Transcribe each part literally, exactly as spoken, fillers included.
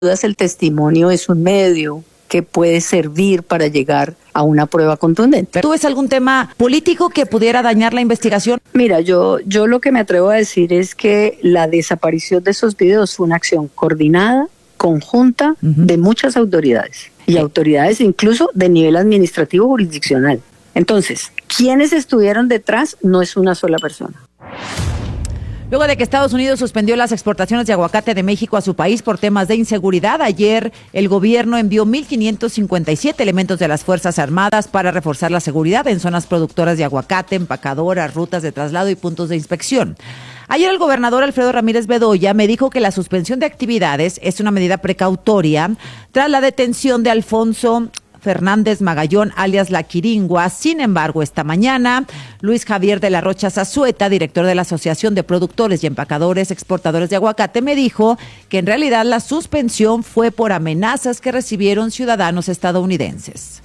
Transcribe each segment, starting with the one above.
dudas el testimonio es un medio que puede servir para llegar a una prueba contundente. ¿Tú ves algún tema político que pudiera dañar la investigación? Mira, yo, yo lo que me atrevo a decir es que la desaparición de esos videos fue una acción coordinada, conjunta, uh-huh. de muchas autoridades, y autoridades incluso de nivel administrativo jurisdiccional. Entonces, ¿quiénes estuvieron detrás? No es una sola persona. Luego de que Estados Unidos suspendió las exportaciones de aguacate de México a su país por temas de inseguridad, ayer el gobierno envió mil quinientos cincuenta y siete elementos de las Fuerzas Armadas para reforzar la seguridad en zonas productoras de aguacate, empacadoras, rutas de traslado y puntos de inspección. Ayer el gobernador Alfredo Ramírez Bedoya me dijo que la suspensión de actividades es una medida precautoria tras la detención de Alfonso Fernández Magallón, alias La Quiringua. Sin embargo, esta mañana, Luis Javier de la Rocha Zazueta, director de la Asociación de Productores y Empacadores Exportadores de Aguacate, me dijo que en realidad la suspensión fue por amenazas que recibieron ciudadanos estadounidenses.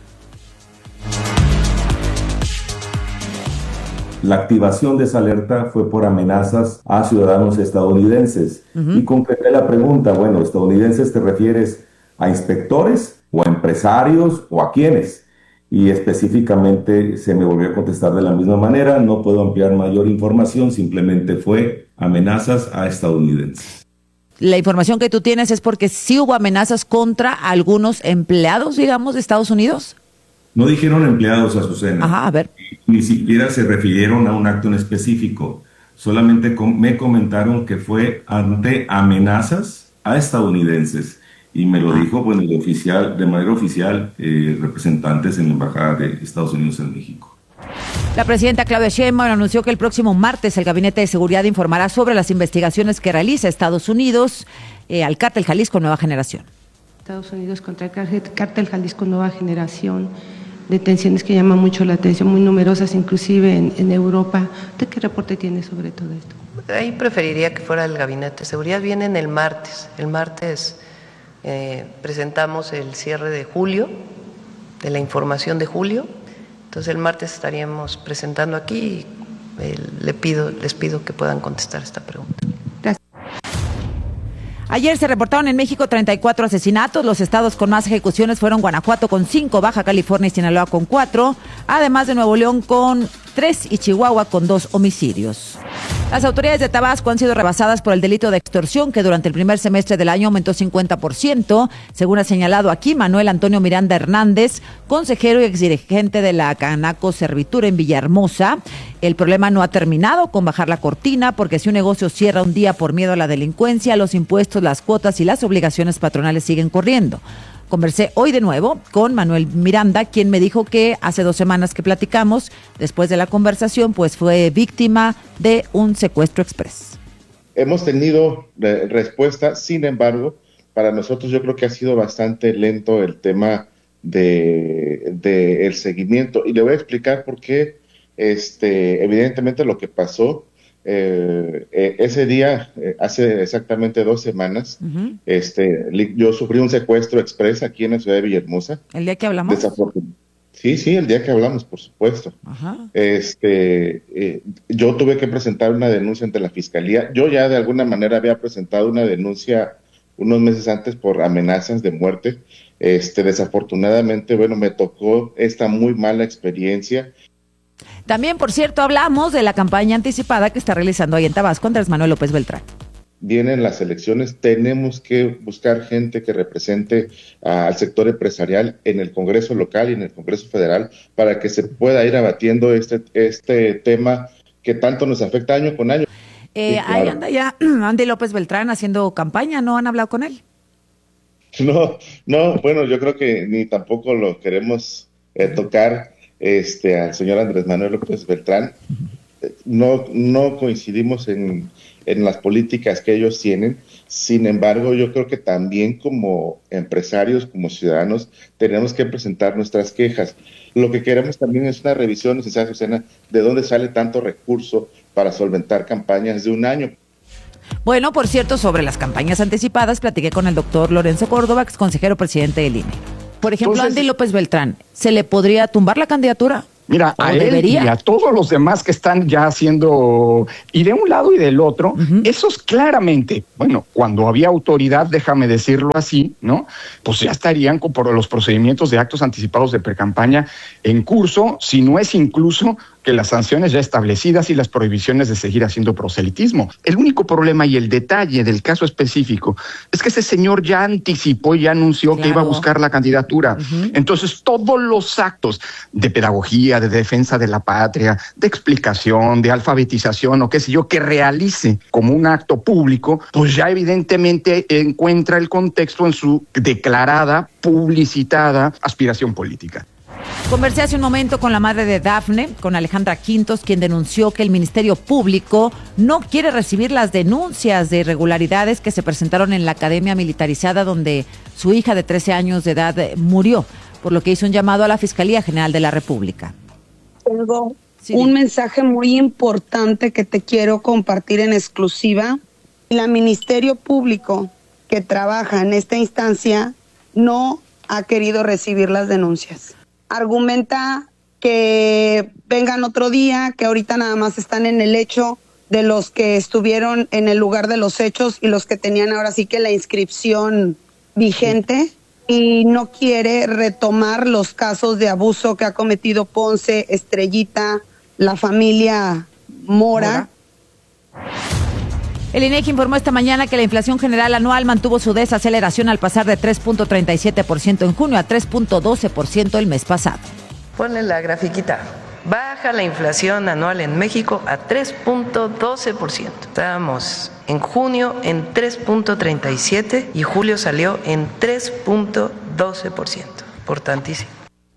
La activación de esa alerta fue por amenazas a ciudadanos estadounidenses. Uh-huh. Y concreté la pregunta, bueno, ¿estadounidenses te refieres a inspectores o a empresarios o a quiénes? Y específicamente se me volvió a contestar de la misma manera, no puedo ampliar mayor información, simplemente fue amenazas a estadounidenses. La información que tú tienes es porque sí hubo amenazas contra algunos empleados, digamos, de Estados Unidos. No dijeron empleados, Azucena. Ajá, a ver. Ni siquiera se refirieron a un acto en específico. Solamente com- me comentaron que fue ante amenazas a estadounidenses. Y me lo dijo, bueno, de, oficial, de manera oficial, eh, representantes en la Embajada de Estados Unidos en México. La presidenta Claudia Sheinbaum anunció que el próximo martes el Gabinete de Seguridad informará sobre las investigaciones que realiza Estados Unidos eh, al Cártel Jalisco Nueva Generación. Estados Unidos contra el Cártel Jalisco Nueva Generación, detenciones que llaman mucho la atención, muy numerosas, inclusive en, en Europa. ¿Usted qué reporte tiene sobre todo esto? Ahí preferiría que fuera el Gabinete de Seguridad. Vienen el martes. El martes eh, presentamos el cierre de julio, de la información de julio. Entonces el martes estaríamos presentando aquí y eh, le pido, les pido que puedan contestar esta pregunta. Ayer se reportaron en México treinta y cuatro asesinatos. Los estados con más ejecuciones fueron Guanajuato con cinco, Baja California y Sinaloa con cuatro, además de Nuevo León con tres y Chihuahua con dos homicidios. Las autoridades de Tabasco han sido rebasadas por el delito de extorsión, que durante el primer semestre del año aumentó cincuenta por ciento, según ha señalado aquí Manuel Antonio Miranda Hernández, consejero y exdirigente de la Canaco Servitura en Villahermosa. El problema no ha terminado con bajar la cortina, porque si un negocio cierra un día por miedo a la delincuencia, los impuestos, las cuotas y las obligaciones patronales siguen corriendo. Conversé hoy de nuevo con Manuel Miranda, quien me dijo que hace dos semanas que platicamos, después de la conversación, pues fue víctima de un secuestro express. Hemos tenido eh, respuesta, sin embargo, para nosotros yo creo que ha sido bastante lento el tema de, de el seguimiento. Y le voy a explicar por qué, este, evidentemente lo que pasó, Eh, eh, ese día, eh, hace exactamente dos semanas, uh-huh. este, yo sufrí un secuestro express aquí en la ciudad de Villahermosa. ¿El día que hablamos? Desafortun- sí, sí, el día que hablamos, por supuesto. Uh-huh. Este, eh, yo tuve que presentar una denuncia ante la fiscalía. Yo ya de alguna manera había presentado una denuncia unos meses antes por amenazas de muerte. Este, desafortunadamente, bueno, me tocó esta muy mala experiencia. También, por cierto, hablamos de la campaña anticipada que está realizando ahí en Tabasco Andrés Manuel López Beltrán. Vienen las elecciones, tenemos que buscar gente que represente uh, al sector empresarial en el Congreso local y en el Congreso federal para que se pueda ir abatiendo este, este tema que tanto nos afecta año con año. Eh, claro. Ahí anda ya Andy López Beltrán haciendo campaña, ¿no han hablado con él? No, no, bueno, yo creo que ni tampoco lo queremos eh, tocar. Este, al señor Andrés Manuel López Beltrán, no, no coincidimos en, en las políticas que ellos tienen. Sin embargo, yo creo que también como empresarios, como ciudadanos, tenemos que presentar nuestras quejas. Lo que queremos también es una revisión, licenciada Azucena, de dónde sale tanto recurso para solventar campañas de un año. Bueno, por cierto, sobre las campañas anticipadas, platiqué con el doctor Lorenzo Córdoba, ex consejero presidente del I N E. Por ejemplo, Entonces, Andy López Beltrán, ¿se le podría tumbar la candidatura? Mira, a él debería. y a todos los demás que están ya haciendo, y de un lado y del otro, uh-huh. esos claramente, bueno, cuando había autoridad, déjame decirlo así, ¿no? Pues ya estarían con por los procedimientos de actos anticipados de precampaña en curso, si no es incluso que las sanciones ya establecidas y las prohibiciones de seguir haciendo proselitismo. El único problema y el detalle del caso específico es que ese señor ya anticipó y ya anunció claro. que iba a buscar la candidatura. Uh-huh. Entonces, todos los actos de pedagogía, de defensa de la patria, de explicación, de alfabetización o qué sé yo, que realice como un acto público, pues ya evidentemente encuentra el contexto en su declarada, publicitada aspiración política. Conversé hace un momento con la madre de Dafne, con Alejandra Quintos, quien denunció que el Ministerio Público no quiere recibir las denuncias de irregularidades que se presentaron en la academia militarizada donde su hija de trece años de edad murió, por lo que hizo un llamado a la Fiscalía General de la República. Tengo sí. un mensaje muy importante que te quiero compartir en exclusiva. El Ministerio Público que trabaja en esta instancia no ha querido recibir las denuncias. Argumenta que vengan otro día, que ahorita nada más están en el hecho de los que estuvieron en el lugar de los hechos y los que tenían ahora sí que la inscripción vigente, y no quiere retomar los casos de abuso que ha cometido Ponce, Estrellita, la familia Mora. Mora. El INEGI informó esta mañana que la inflación general anual mantuvo su desaceleración al pasar de tres punto treinta y siete por ciento en junio a tres punto doce por ciento el mes pasado. Ponle la grafiquita. Baja la inflación anual en México a tres punto doce por ciento. Estábamos en junio en tres punto treinta y siete y julio salió en tres punto doce por ciento. Importantísimo.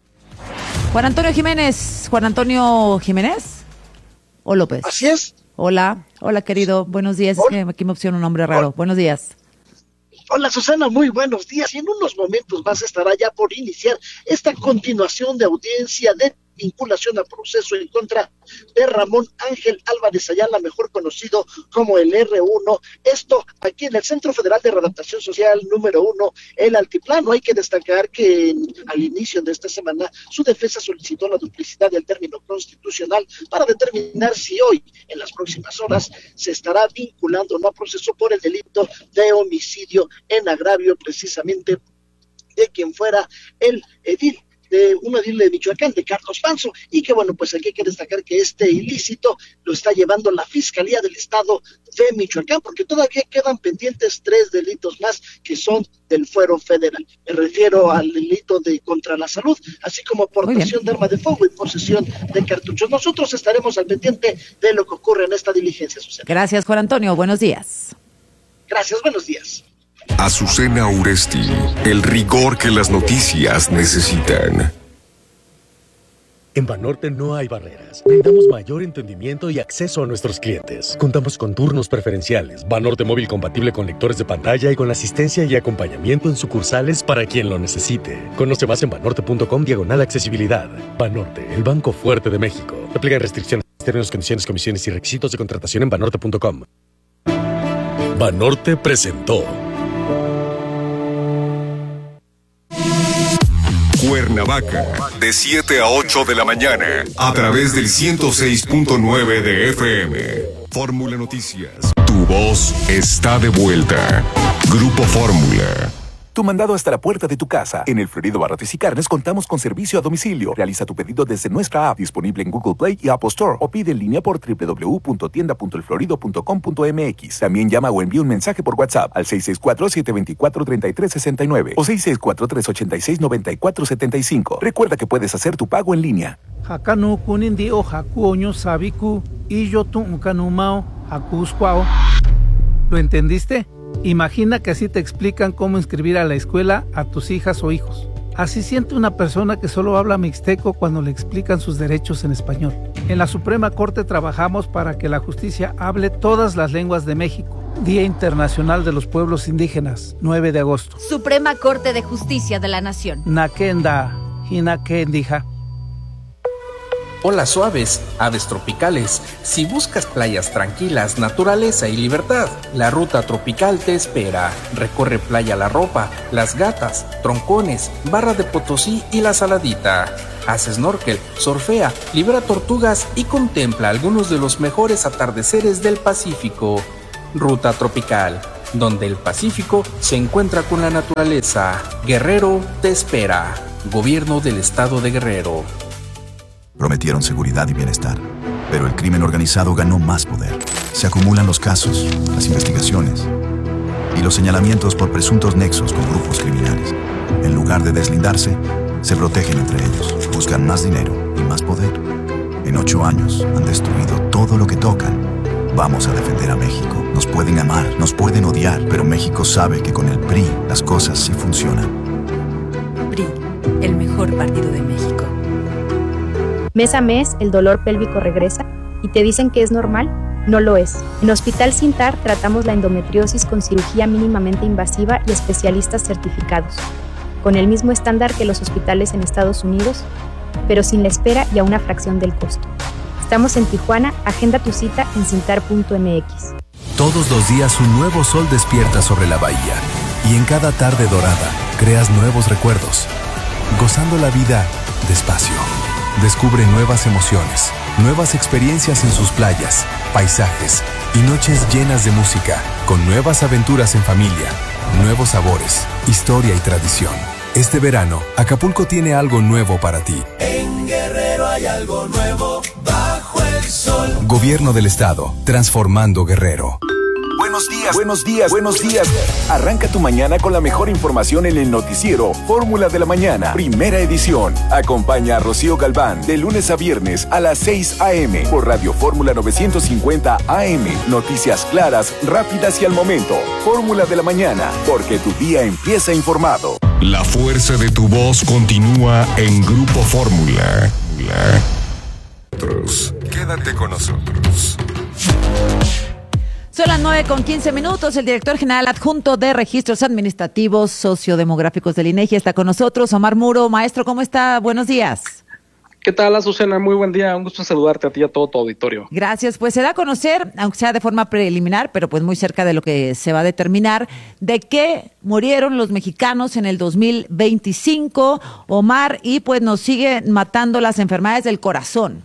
Juan Antonio Jiménez. Juan Antonio Jiménez o López. Así es. Hola, hola querido, buenos días. Hola. Aquí me opciona un nombre raro. Hola. Buenos días. Hola Susana, muy buenos días. Y en unos momentos más estará ya por iniciar esta continuación de audiencia de vinculación a proceso en contra de Ramón Ángel Álvarez Ayala, mejor conocido como el erre uno. Esto aquí en el Centro Federal de Readaptación Social número uno, el Altiplano. Hay que destacar que al inicio de esta semana su defensa solicitó la duplicidad del término constitucional para determinar si hoy, en las próximas horas, se estará vinculando o no a proceso por el delito de homicidio en agravio precisamente de quien fuera el edil de un edil de Michoacán, de Carlos Panzo, y que bueno, pues aquí hay que destacar que este ilícito lo está llevando la Fiscalía del Estado de Michoacán, porque todavía quedan pendientes tres delitos más que son del fuero federal. Me refiero al delito de contra la salud, así como portación de arma de fuego y posesión de cartuchos. Nosotros estaremos al pendiente de lo que ocurre en esta diligencia, Susana. Gracias, Juan Antonio. Buenos días. Gracias, buenos días. Azucena Uresti, el rigor que las noticias necesitan. En Banorte no hay barreras. Brindamos mayor entendimiento y acceso a nuestros clientes. Contamos con turnos preferenciales, Banorte móvil compatible con lectores de pantalla y con asistencia y acompañamiento en sucursales para quien lo necesite. Conoce más en banorte punto com diagonal accesibilidad. Banorte, el banco fuerte de México. Aplican restricciones, términos, condiciones, comisiones y requisitos de contratación en banorte punto com. Banorte presentó Cuernavaca, de siete a ocho de la mañana, a través del ciento seis punto nueve de F M. Fórmula Noticias. Tu voz está de vuelta. Grupo Fórmula. Tu mandado hasta la puerta de tu casa. En El Florido Barrotes y Carnes contamos con servicio a domicilio. Realiza tu pedido desde nuestra app, disponible en Google Play y Apple Store, o pide en línea por doble u doble u doble u punto tienda punto el florido punto com punto m x. También llama o envía un mensaje por WhatsApp al seis seis cuatro, siete dos cuatro, tres tres seis nueve o seis seis cuatro, tres ocho seis, nueve cuatro siete cinco. Recuerda que puedes hacer tu pago en línea. Hakanu kunindi o haku oño sabiku y yo tu ukanumao hakuskwao. ¿Lo entendiste? Imagina que así te explican cómo inscribir a la escuela a tus hijas o hijos. Así siente una persona que solo habla mixteco cuando le explican sus derechos en español. En la Suprema Corte trabajamos para que la justicia hable todas las lenguas de México. Día Internacional de los Pueblos Indígenas, nueve de agosto. Suprema Corte de Justicia de la Nación. Nakenda, Hinakendija. Olas suaves, aves tropicales. Si buscas playas tranquilas, naturaleza y libertad, la ruta tropical te espera. Recorre Playa La Ropa, Las Gatas, Troncones, Barra de Potosí y La Saladita. Haz snorkel, surfea, libera tortugas y contempla algunos de los mejores atardeceres del Pacífico. Ruta Tropical, donde el Pacífico se encuentra con la naturaleza. Guerrero te espera. Gobierno del Estado de Guerrero. Prometieron seguridad y bienestar, pero el crimen organizado ganó más poder. Se acumulan los casos, las investigaciones y los señalamientos por presuntos nexos con grupos criminales. En lugar de deslindarse, se protegen entre ellos, buscan más dinero y más poder. En ocho años han destruido todo lo que tocan. Vamos a defender a México. Nos pueden amar, nos pueden odiar, pero México sabe que con el P R I las cosas sí funcionan. P R I, el mejor partido de México. Mes a mes, el dolor pélvico regresa y te dicen que es normal. No lo es. En Hospital Sintar tratamos la endometriosis con cirugía mínimamente invasiva y especialistas certificados, con el mismo estándar que los hospitales en Estados Unidos, pero sin la espera y a una fracción del costo. Estamos en Tijuana, agenda tu cita en cintar punto m x. Todos los días un nuevo sol despierta sobre la bahía y en cada tarde dorada creas nuevos recuerdos, gozando la vida despacio. Descubre nuevas emociones, nuevas experiencias en sus playas, paisajes y noches llenas de música, con nuevas aventuras en familia, nuevos sabores, historia y tradición. Este verano, Acapulco tiene algo nuevo para ti. En Guerrero hay algo nuevo bajo el sol. Gobierno del Estado, transformando Guerrero. Buenos días, buenos días, buenos días. Arranca tu mañana con la mejor información en el noticiero Fórmula de la Mañana, primera edición. Acompaña a Rocío Galván de lunes a viernes a las seis a.m. por Radio Fórmula novecientos cincuenta A M. Noticias claras, rápidas y al momento. Fórmula de la Mañana, porque tu día empieza informado. La fuerza de tu voz continúa en Grupo Fórmula. Quédate con nosotros. Son las nueve con quince minutos. El director general adjunto de Registros Administrativos Sociodemográficos del INEGI está con nosotros, Omar Muro. Maestro, ¿cómo está? Buenos días. ¿Qué tal, Azucena? Muy buen día. Un gusto saludarte a ti y a todo tu auditorio. Gracias. Pues se da a conocer, aunque sea de forma preliminar, pero pues muy cerca de lo que se va a determinar, de qué murieron los mexicanos en el dos mil veinticinco, Omar, y pues nos siguen matando las enfermedades del corazón.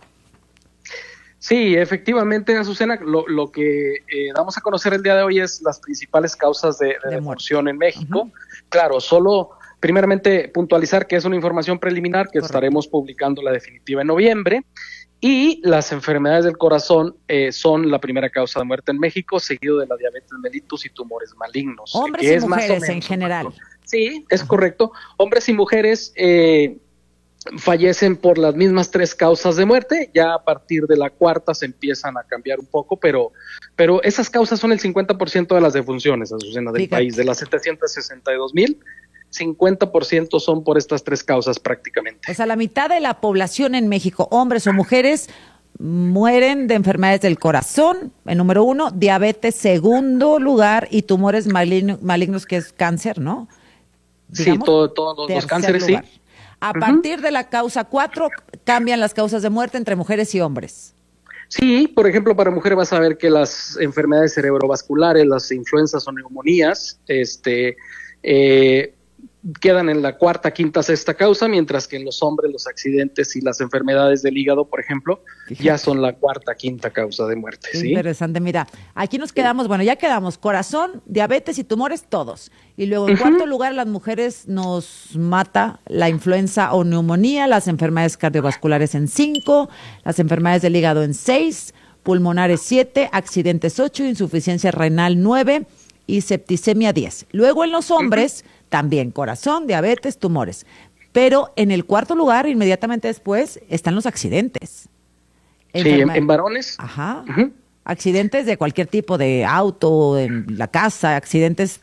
Sí, efectivamente, Azucena, lo, lo que eh, damos a conocer el día de hoy es las principales causas de, de, de defunción en México. Uh-huh. Claro, solo primeramente puntualizar que es una información preliminar que Correcto. Estaremos publicando la definitiva en noviembre, y las enfermedades del corazón eh, son la primera causa de muerte en México, seguido de la diabetes mellitus y tumores malignos. Hombres que y es mujeres más o menos, en general. Sí, es uh-huh. correcto. Hombres y mujeres eh, fallecen por las mismas tres causas de muerte. Ya a partir de la cuarta se empiezan a cambiar un poco, pero pero esas causas son el cincuenta por ciento de las defunciones, Azucena, del Fíjate. país. De las setecientos sesenta y dos mil, cincuenta por ciento son por estas tres causas prácticamente. O sea, la mitad de la población en México, hombres o mujeres, mueren de enfermedades del corazón, en número uno, diabetes segundo lugar, y tumores maligno, malignos, que es cáncer, ¿no? Digamos, sí, todo, todos los, los cánceres, lugar. sí. A uh-huh. partir de la causa cuatro, cambian las causas de muerte entre mujeres y hombres. Sí, por ejemplo, para mujer vas a ver que las enfermedades cerebrovasculares, las influencias o neumonías, este, eh, quedan en la cuarta, quinta, sexta causa, mientras que en los hombres los accidentes y las enfermedades del hígado, por ejemplo, Fíjate. ya son la cuarta, quinta causa de muerte. Qué ¿sí? Interesante, mira, aquí nos quedamos, bueno, ya quedamos, corazón, diabetes y tumores, todos. Y luego en uh-huh. cuarto lugar, las mujeres nos mata la influenza o neumonía, las enfermedades cardiovasculares en cinco, las enfermedades del hígado en seis, pulmonares siete, accidentes ocho, insuficiencia renal nueve y septicemia diez. Luego en los hombres, uh-huh. también corazón, diabetes, tumores. Pero en el cuarto lugar, inmediatamente después, están los accidentes. Sí, en, en varones. Ajá. Uh-huh. Accidentes de cualquier tipo, de auto, en la casa, accidentes.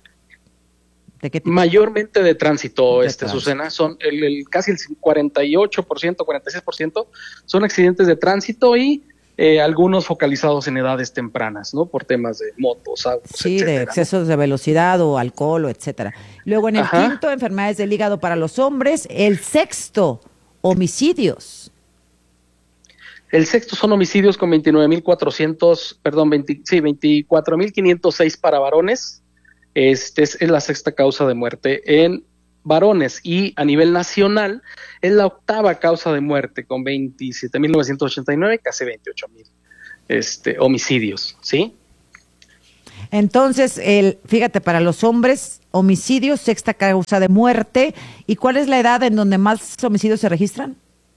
¿De qué tipo? Mayormente de tránsito, de este, tránsito. Susana. Son el, el, casi el cuarenta y ocho por ciento, cuarenta y seis por ciento son accidentes de tránsito, y Eh, algunos focalizados en edades tempranas, ¿no? Por temas de motos, autos, Sí, etcétera, de excesos ¿no? de velocidad o alcohol, o etcétera. Luego en el Ajá. quinto, enfermedades del hígado para los hombres. El sexto, homicidios. El sexto son homicidios con veintinueve mil cuatrocientos, perdón, veinte, sí, veinticuatro mil quinientos seis para varones. Este es, es la sexta causa de muerte en varones, y a nivel nacional es la octava causa de muerte con veintisiete mil novecientos ochenta y nueve, casi veintiocho mil este, homicidios, ¿sí? Entonces, el, fíjate, para los hombres, homicidios, sexta causa de muerte. ¿Y cuál es la edad en donde más homicidios se registran?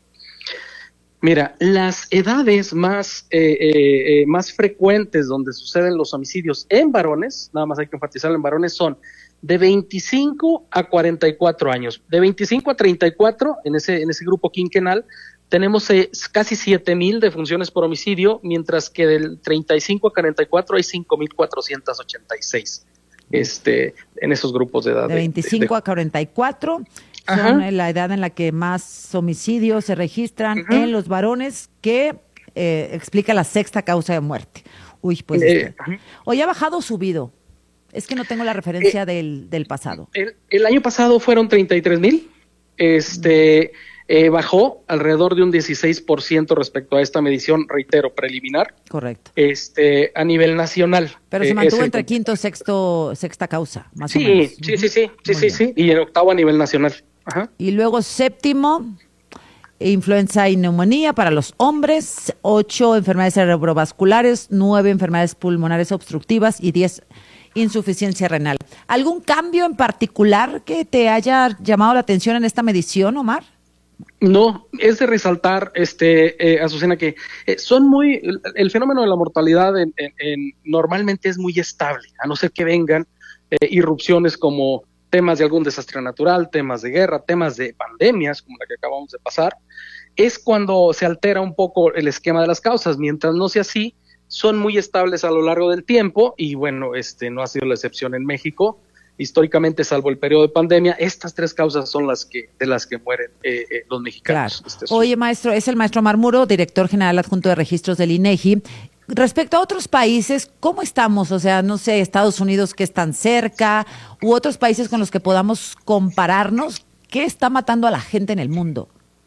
Mira, las edades más, eh, eh, eh, más frecuentes donde suceden los homicidios en varones, nada más hay que enfatizarlo en varones, son de veinticinco a cuarenta y cuatro años. De veinticinco a treinta y cuatro, en ese, en ese grupo quinquenal, tenemos eh, casi siete mil defunciones por homicidio, mientras que del treinta y cinco a cuarenta y cuatro hay cinco mil cuatrocientos ochenta y seis este, en esos grupos de edad. De veinticinco de, de, a cuarenta y cuatro Ajá. son la edad en la que más homicidios se registran uh-huh. en los varones, que eh, explica la sexta causa de muerte. Uy, pues eh, este, uh-huh. hoy ha bajado o subido. Es que no tengo la referencia eh, del, del pasado. El, el año pasado fueron treinta y tres mil. Este... Uh-huh. Eh, bajó alrededor de un dieciséis por ciento respecto a esta medición, reitero, preliminar. Correcto. Este, a nivel nacional. Pero se mantuvo eh, entre quinto, sexto, sexta causa, más sí, o menos. Sí, sí, sí, sí, sí, sí, y en octavo a nivel nacional. Ajá. Y luego séptimo, influenza y neumonía para los hombres, ocho enfermedades cerebrovasculares, nueve enfermedades pulmonares obstructivas y diez insuficiencia renal. ¿Algún cambio en particular que te haya llamado la atención en esta medición, Omar? No, es de resaltar, este, eh, Azucena, que eh, son muy, el, el fenómeno de la mortalidad en, en, en, normalmente es muy estable, a no ser que vengan eh, irrupciones como temas de algún desastre natural, temas de guerra, temas de pandemias, como la que acabamos de pasar. Es cuando se altera un poco el esquema de las causas. Mientras no sea así, son muy estables a lo largo del tiempo, y bueno, este no ha sido la excepción en México. Históricamente, salvo el periodo de pandemia, estas tres causas son las que de las que mueren eh, eh, los mexicanos. Claro. Este es Oye, maestro, es el maestro Omar Muro, director general adjunto de registros del INEGI. Respecto a otros países, ¿cómo estamos? O sea, no sé, Estados Unidos, que están cerca, u otros países con los que podamos compararnos. ¿Qué está matando a la gente en el mundo?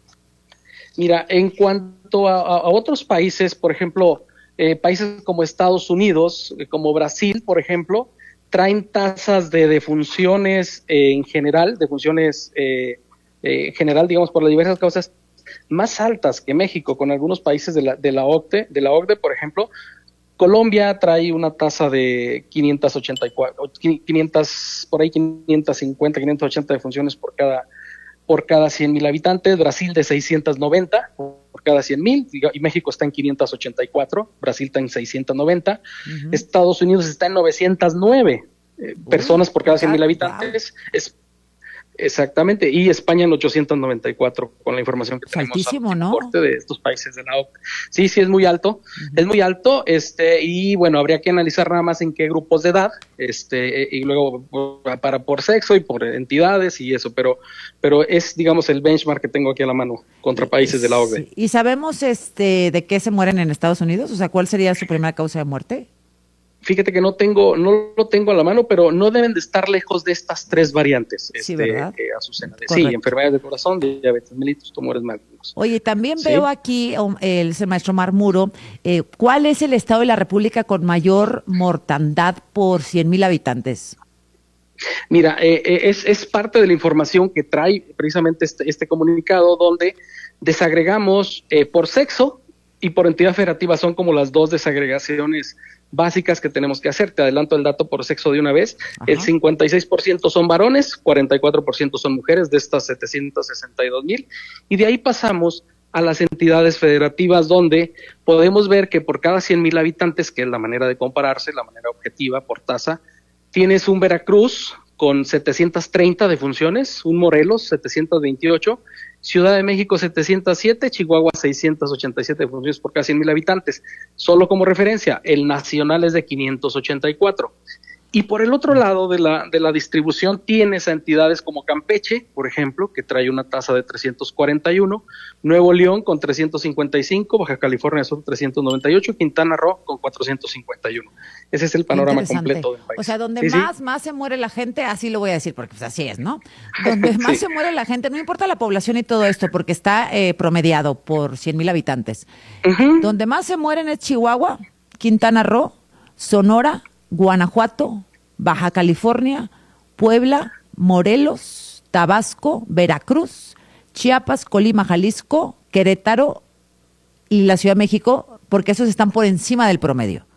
Mira, en cuanto a, a otros países, por ejemplo, eh, países como Estados Unidos, eh, como Brasil, por ejemplo, traen tasas de defunciones eh, en general, defunciones eh, eh, en general, digamos, por las diversas causas, más altas que México, con algunos países de la, de la OCDE, de la OCDE, por ejemplo. Colombia trae una tasa de quinientos ochenta y cuatro, quinientos, por ahí quinientos cincuenta, quinientos ochenta defunciones por cada por cada cien mil habitantes, Brasil de seiscientos noventa por cada cien mil, y México está en quinientos ochenta y cuatro, Brasil está en seiscientos noventa, uh-huh. Estados Unidos está en novecientos nueve eh, uh, personas por cada cien mil habitantes, wow. es, exactamente, y España en ochocientos noventa y cuatro, con la información que tenemos. Altísimo, ¿no? De estos países de la OCDE. Sí, sí, es muy alto, uh-huh. es muy alto, este, y bueno, habría que analizar nada más en qué grupos de edad, este, y luego para por sexo y por entidades y eso, pero, pero es, digamos, el benchmark que tengo aquí a la mano contra países de la OCDE. Sí. ¿Y sabemos este de qué se mueren en Estados Unidos? O sea, ¿cuál sería su primera causa de muerte? Fíjate que no tengo, no lo tengo a la mano, pero no deben de estar lejos de estas tres variantes, sí, este, ¿verdad? Eh, Azucena. Sí, enfermedades del corazón, diabetes mellitus, tumores malignos. Oye, también ¿Sí? veo aquí, el, el maestro Omar Muro, eh, ¿cuál es el estado de la República con mayor mortandad por cien mil habitantes? Mira, eh, eh, es, es parte de la información que trae precisamente este, este comunicado, donde desagregamos eh, por sexo y por entidad federativa. Son como las dos desagregaciones básicas que tenemos que hacer. Te adelanto el dato por sexo de una vez. Ajá. El cincuenta y seis por ciento son varones, cuarenta y cuatro por ciento son mujeres, de estas setecientos sesenta y dos mil, y de ahí pasamos a las entidades federativas, donde podemos ver que por cada cien mil habitantes, que es la manera de compararse, la manera objetiva por tasa, tienes un Veracruz con setecientos treinta defunciones, un Morelos setecientos veintiocho, Ciudad de México setecientos siete, Chihuahua seiscientos ochenta y siete defunciones por cada cien mil habitantes. Solo como referencia, el nacional es de quinientos ochenta y cuatro. Y por el otro lado de la, de la distribución tienes a entidades como Campeche, por ejemplo, que trae una tasa de trescientos cuarenta y uno, Nuevo León con trescientos cincuenta y cinco, Baja California Sur trescientos noventa y ocho, Quintana Roo con cuatrocientos cincuenta y uno. Ese es el panorama completo del país. O sea, donde sí, más, sí. más se muere la gente, así lo voy a decir, porque pues así es, ¿no? Donde más sí. se muere la gente, no importa la población y todo esto, porque está eh, promediado por cien mil habitantes. Uh-huh. Donde más se mueren es Chihuahua, Quintana Roo, Sonora, Guanajuato, Baja California, Puebla, Morelos, Tabasco, Veracruz, Chiapas, Colima, Jalisco, Querétaro y la Ciudad de México, porque esos están por encima del promedio.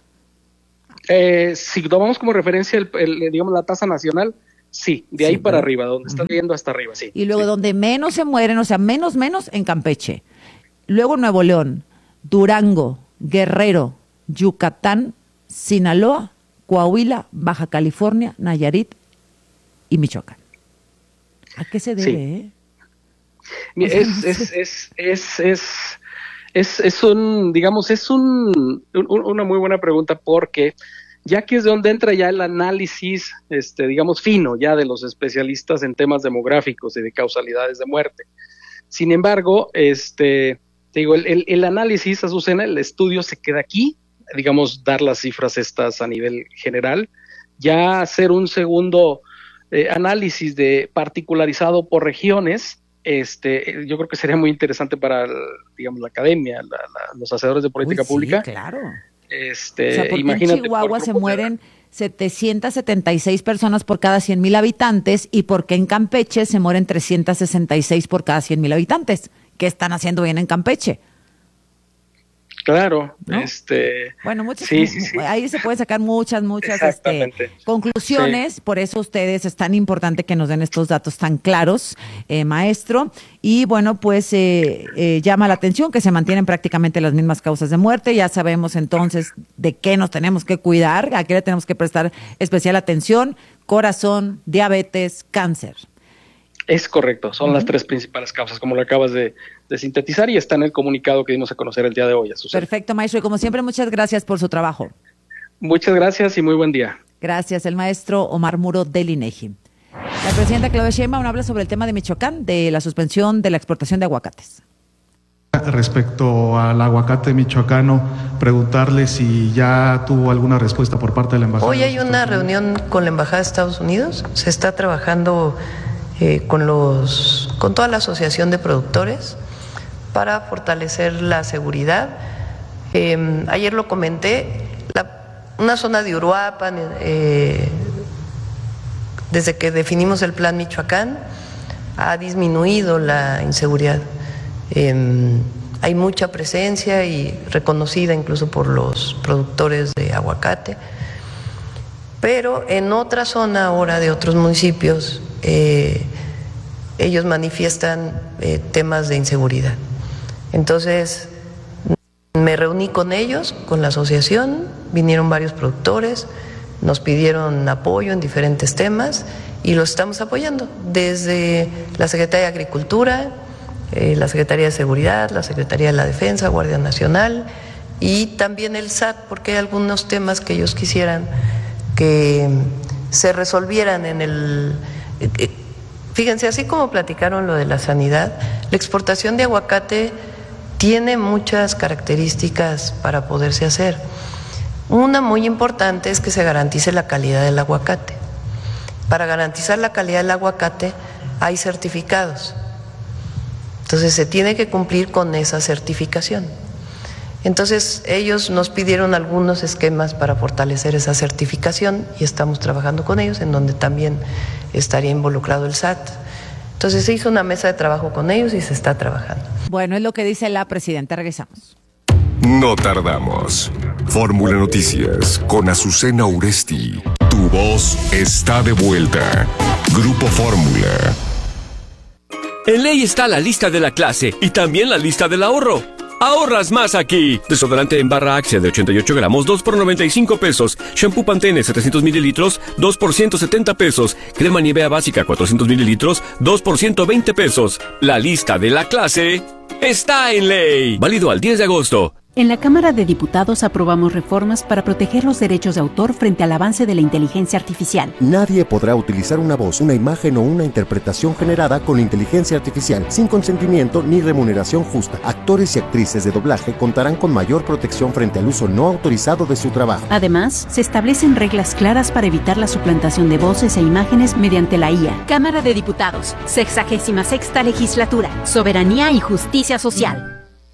Eh, si tomamos como referencia el, el, digamos la tasa nacional, sí, de ahí sí, para ¿verdad? arriba, donde estás viendo hasta arriba, sí. Y luego sí. donde menos se mueren, o sea, menos, menos en Campeche. Luego Nuevo León, Durango, Guerrero, Yucatán, Sinaloa, Coahuila, Baja California, Nayarit y Michoacán. ¿A qué se debe, Sí. eh? Mira, O sea, es, no sé. es, es, es, es, es, es un, digamos, es un, un- una muy buena pregunta, porque ya aquí es de donde entra ya el análisis, este, digamos, fino ya de los especialistas en temas demográficos y de causalidades de muerte. Sin embargo, este, te digo, el, el, el análisis, Azucena, el estudio se queda aquí, digamos, dar las cifras estas a nivel general, ya hacer un segundo eh, análisis de particularizado por regiones. Este, yo creo que sería muy interesante para, el- digamos, la academia, la- la- los hacedores de política Uy, sí, pública. claro. Este, O sea, porque imagínate en Chihuahua por se grupo de- mueren setecientas setenta y seis personas por cada cien mil habitantes y porque en Campeche se mueren trescientas sesenta y seis por cada cien mil habitantes. ¿Qué están haciendo bien en Campeche? Claro, ¿no? este, Bueno, muchas, sí, sí, sí. ahí se pueden sacar muchas, muchas este, Exactamente. conclusiones. Por eso ustedes es tan importante que nos den estos datos tan claros, eh, maestro. Y bueno, pues eh, eh, llama la atención que se mantienen prácticamente las mismas causas de muerte. Ya sabemos entonces de qué nos tenemos que cuidar, a qué le tenemos que prestar especial atención: corazón, diabetes, cáncer. Es correcto, son las tres principales causas, como lo acabas de, de sintetizar, y está en el comunicado que dimos a conocer el día de hoy, Azucena. Perfecto, maestro. Y como siempre, muchas gracias por su trabajo. Muchas gracias y muy buen día. Gracias, el maestro Omar Muro del INEGI. La presidenta Claudia Sheinbaum habla sobre el tema de Michoacán, de la suspensión de la exportación de aguacates. Respecto al aguacate michoacano, preguntarle si ya tuvo alguna respuesta por parte de la embajada. Hoy hay una reunión con la embajada de Estados Unidos. Se está trabajando eh, con los, con toda la asociación de productores para fortalecer la seguridad. Eh, ayer lo comenté, la, una zona de Uruapan, eh, desde que definimos el plan Michoacán, ha disminuido la inseguridad. Eh, hay mucha presencia y reconocida incluso por los productores de aguacate, pero en otra zona ahora de otros municipios eh, ellos manifiestan eh, temas de inseguridad. Entonces me reuní con ellos, con la asociación, vinieron varios productores, nos pidieron apoyo en diferentes temas y los estamos apoyando desde la Secretaría de Agricultura, eh, la Secretaría de Seguridad, la Secretaría de la Defensa, Guardia Nacional y también el S A T, porque hay algunos temas que ellos quisieran que se resolvieran en el... Eh, fíjense, así como platicaron lo de la sanidad, la exportación de aguacate tiene muchas características para poderse hacer. Una muy importante es que se garantice la calidad del aguacate. Para garantizar la calidad del aguacate hay certificados. Entonces se tiene que cumplir con esa certificación. Entonces ellos nos pidieron algunos esquemas para fortalecer esa certificación y estamos trabajando con ellos, en donde también estaría involucrado el S A T. Entonces se hizo una mesa de trabajo con ellos y se está trabajando. Bueno, es lo que dice la presidenta. Regresamos. No tardamos. Fórmula Noticias con Azucena Uresti. Tu voz está de vuelta. Grupo Fórmula. En Ley está la lista de la clase y también la lista del ahorro. ¡Ahorras más aquí! Desodorante en barra Axia de ochenta y ocho gramos, dos por noventa y cinco pesos. Shampoo Pantene setecientos mililitros, dos por ciento setenta pesos. Crema Nivea básica cuatrocientos mililitros, dos por ciento veinte pesos. La lista de la clase está en Ley. Válido al diez de agosto. En la Cámara de Diputados aprobamos reformas para proteger los derechos de autor frente al avance de la inteligencia artificial. Nadie podrá utilizar una voz, una imagen o una interpretación generada con inteligencia artificial sin consentimiento ni remuneración justa. Actores y actrices de doblaje contarán con mayor protección frente al uso no autorizado de su trabajo. Además, se establecen reglas claras para evitar la suplantación de voces e imágenes mediante la I A. Cámara de Diputados, sexagésima sexta legislatura, Soberanía y Justicia Social.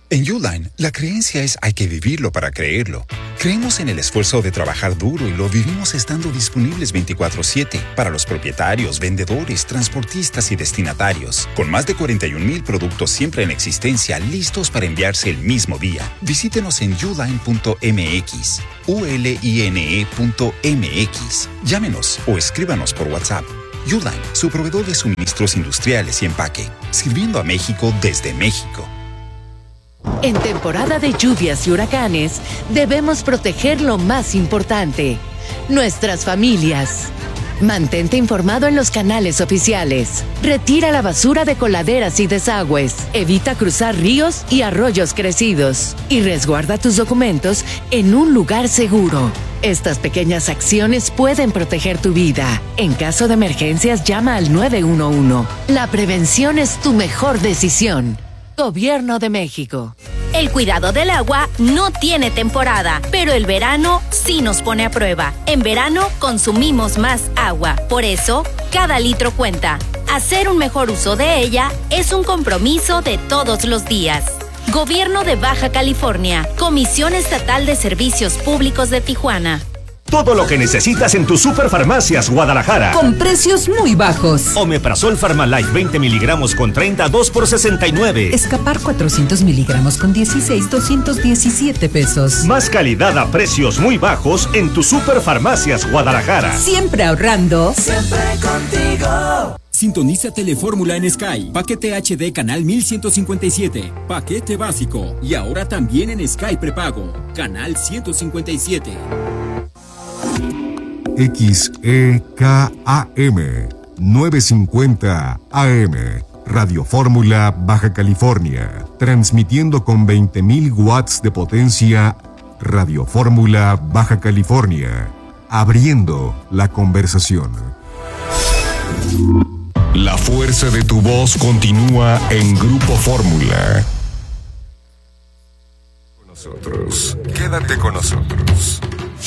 En Uline, la creencia es hay que vivirlo para creerlo. Creemos en el esfuerzo de trabajar duro y lo vivimos estando disponibles veinticuatro siete para los propietarios, vendedores, transportistas y destinatarios. Con más de cuarenta y un mil productos siempre en existencia, listos para enviarse el mismo día. Visítenos en uline punto m x, u l i n e punto m x. Llámenos o escríbanos por WhatsApp. Uline, su proveedor de suministros industriales y empaque, sirviendo a México desde México. En temporada de lluvias y huracanes, debemos proteger lo más importante, nuestras familias. Mantente informado en los canales oficiales. Retira la basura de coladeras y desagües. Evita cruzar ríos y arroyos crecidos. Y resguarda tus documentos en un lugar seguro. Estas pequeñas acciones pueden proteger tu vida. En caso de emergencias, llama al nueve uno uno. La prevención es tu mejor decisión. Gobierno de México. El cuidado del agua no tiene temporada, pero el verano sí nos pone a prueba. En verano consumimos más agua, por eso cada litro cuenta. Hacer un mejor uso de ella es un compromiso de todos los días. Gobierno de Baja California, Comisión Estatal de Servicios Públicos de Tijuana. Todo lo que necesitas en tus Superfarmacias Guadalajara. Con precios muy bajos. Omeprazol Pharmalife veinte miligramos con treinta, dos por sesenta y nueve. Escapar cuatrocientos miligramos con dieciséis, doscientos diecisiete pesos. Más calidad a precios muy bajos en tus Superfarmacias Guadalajara. Siempre ahorrando. Siempre contigo. Sintoniza Telefórmula en Sky. Paquete H D canal mil ciento cincuenta y siete. Paquete básico. Y ahora también en Sky prepago. Canal ciento cincuenta y siete. X E K A M novecientos cincuenta A M Radio Fórmula Baja California, transmitiendo con veinte mil watts de potencia. Radio Fórmula Baja California, abriendo la conversación. La fuerza de tu voz continúa en Grupo Fórmula. Con nosotros, quédate con nosotros.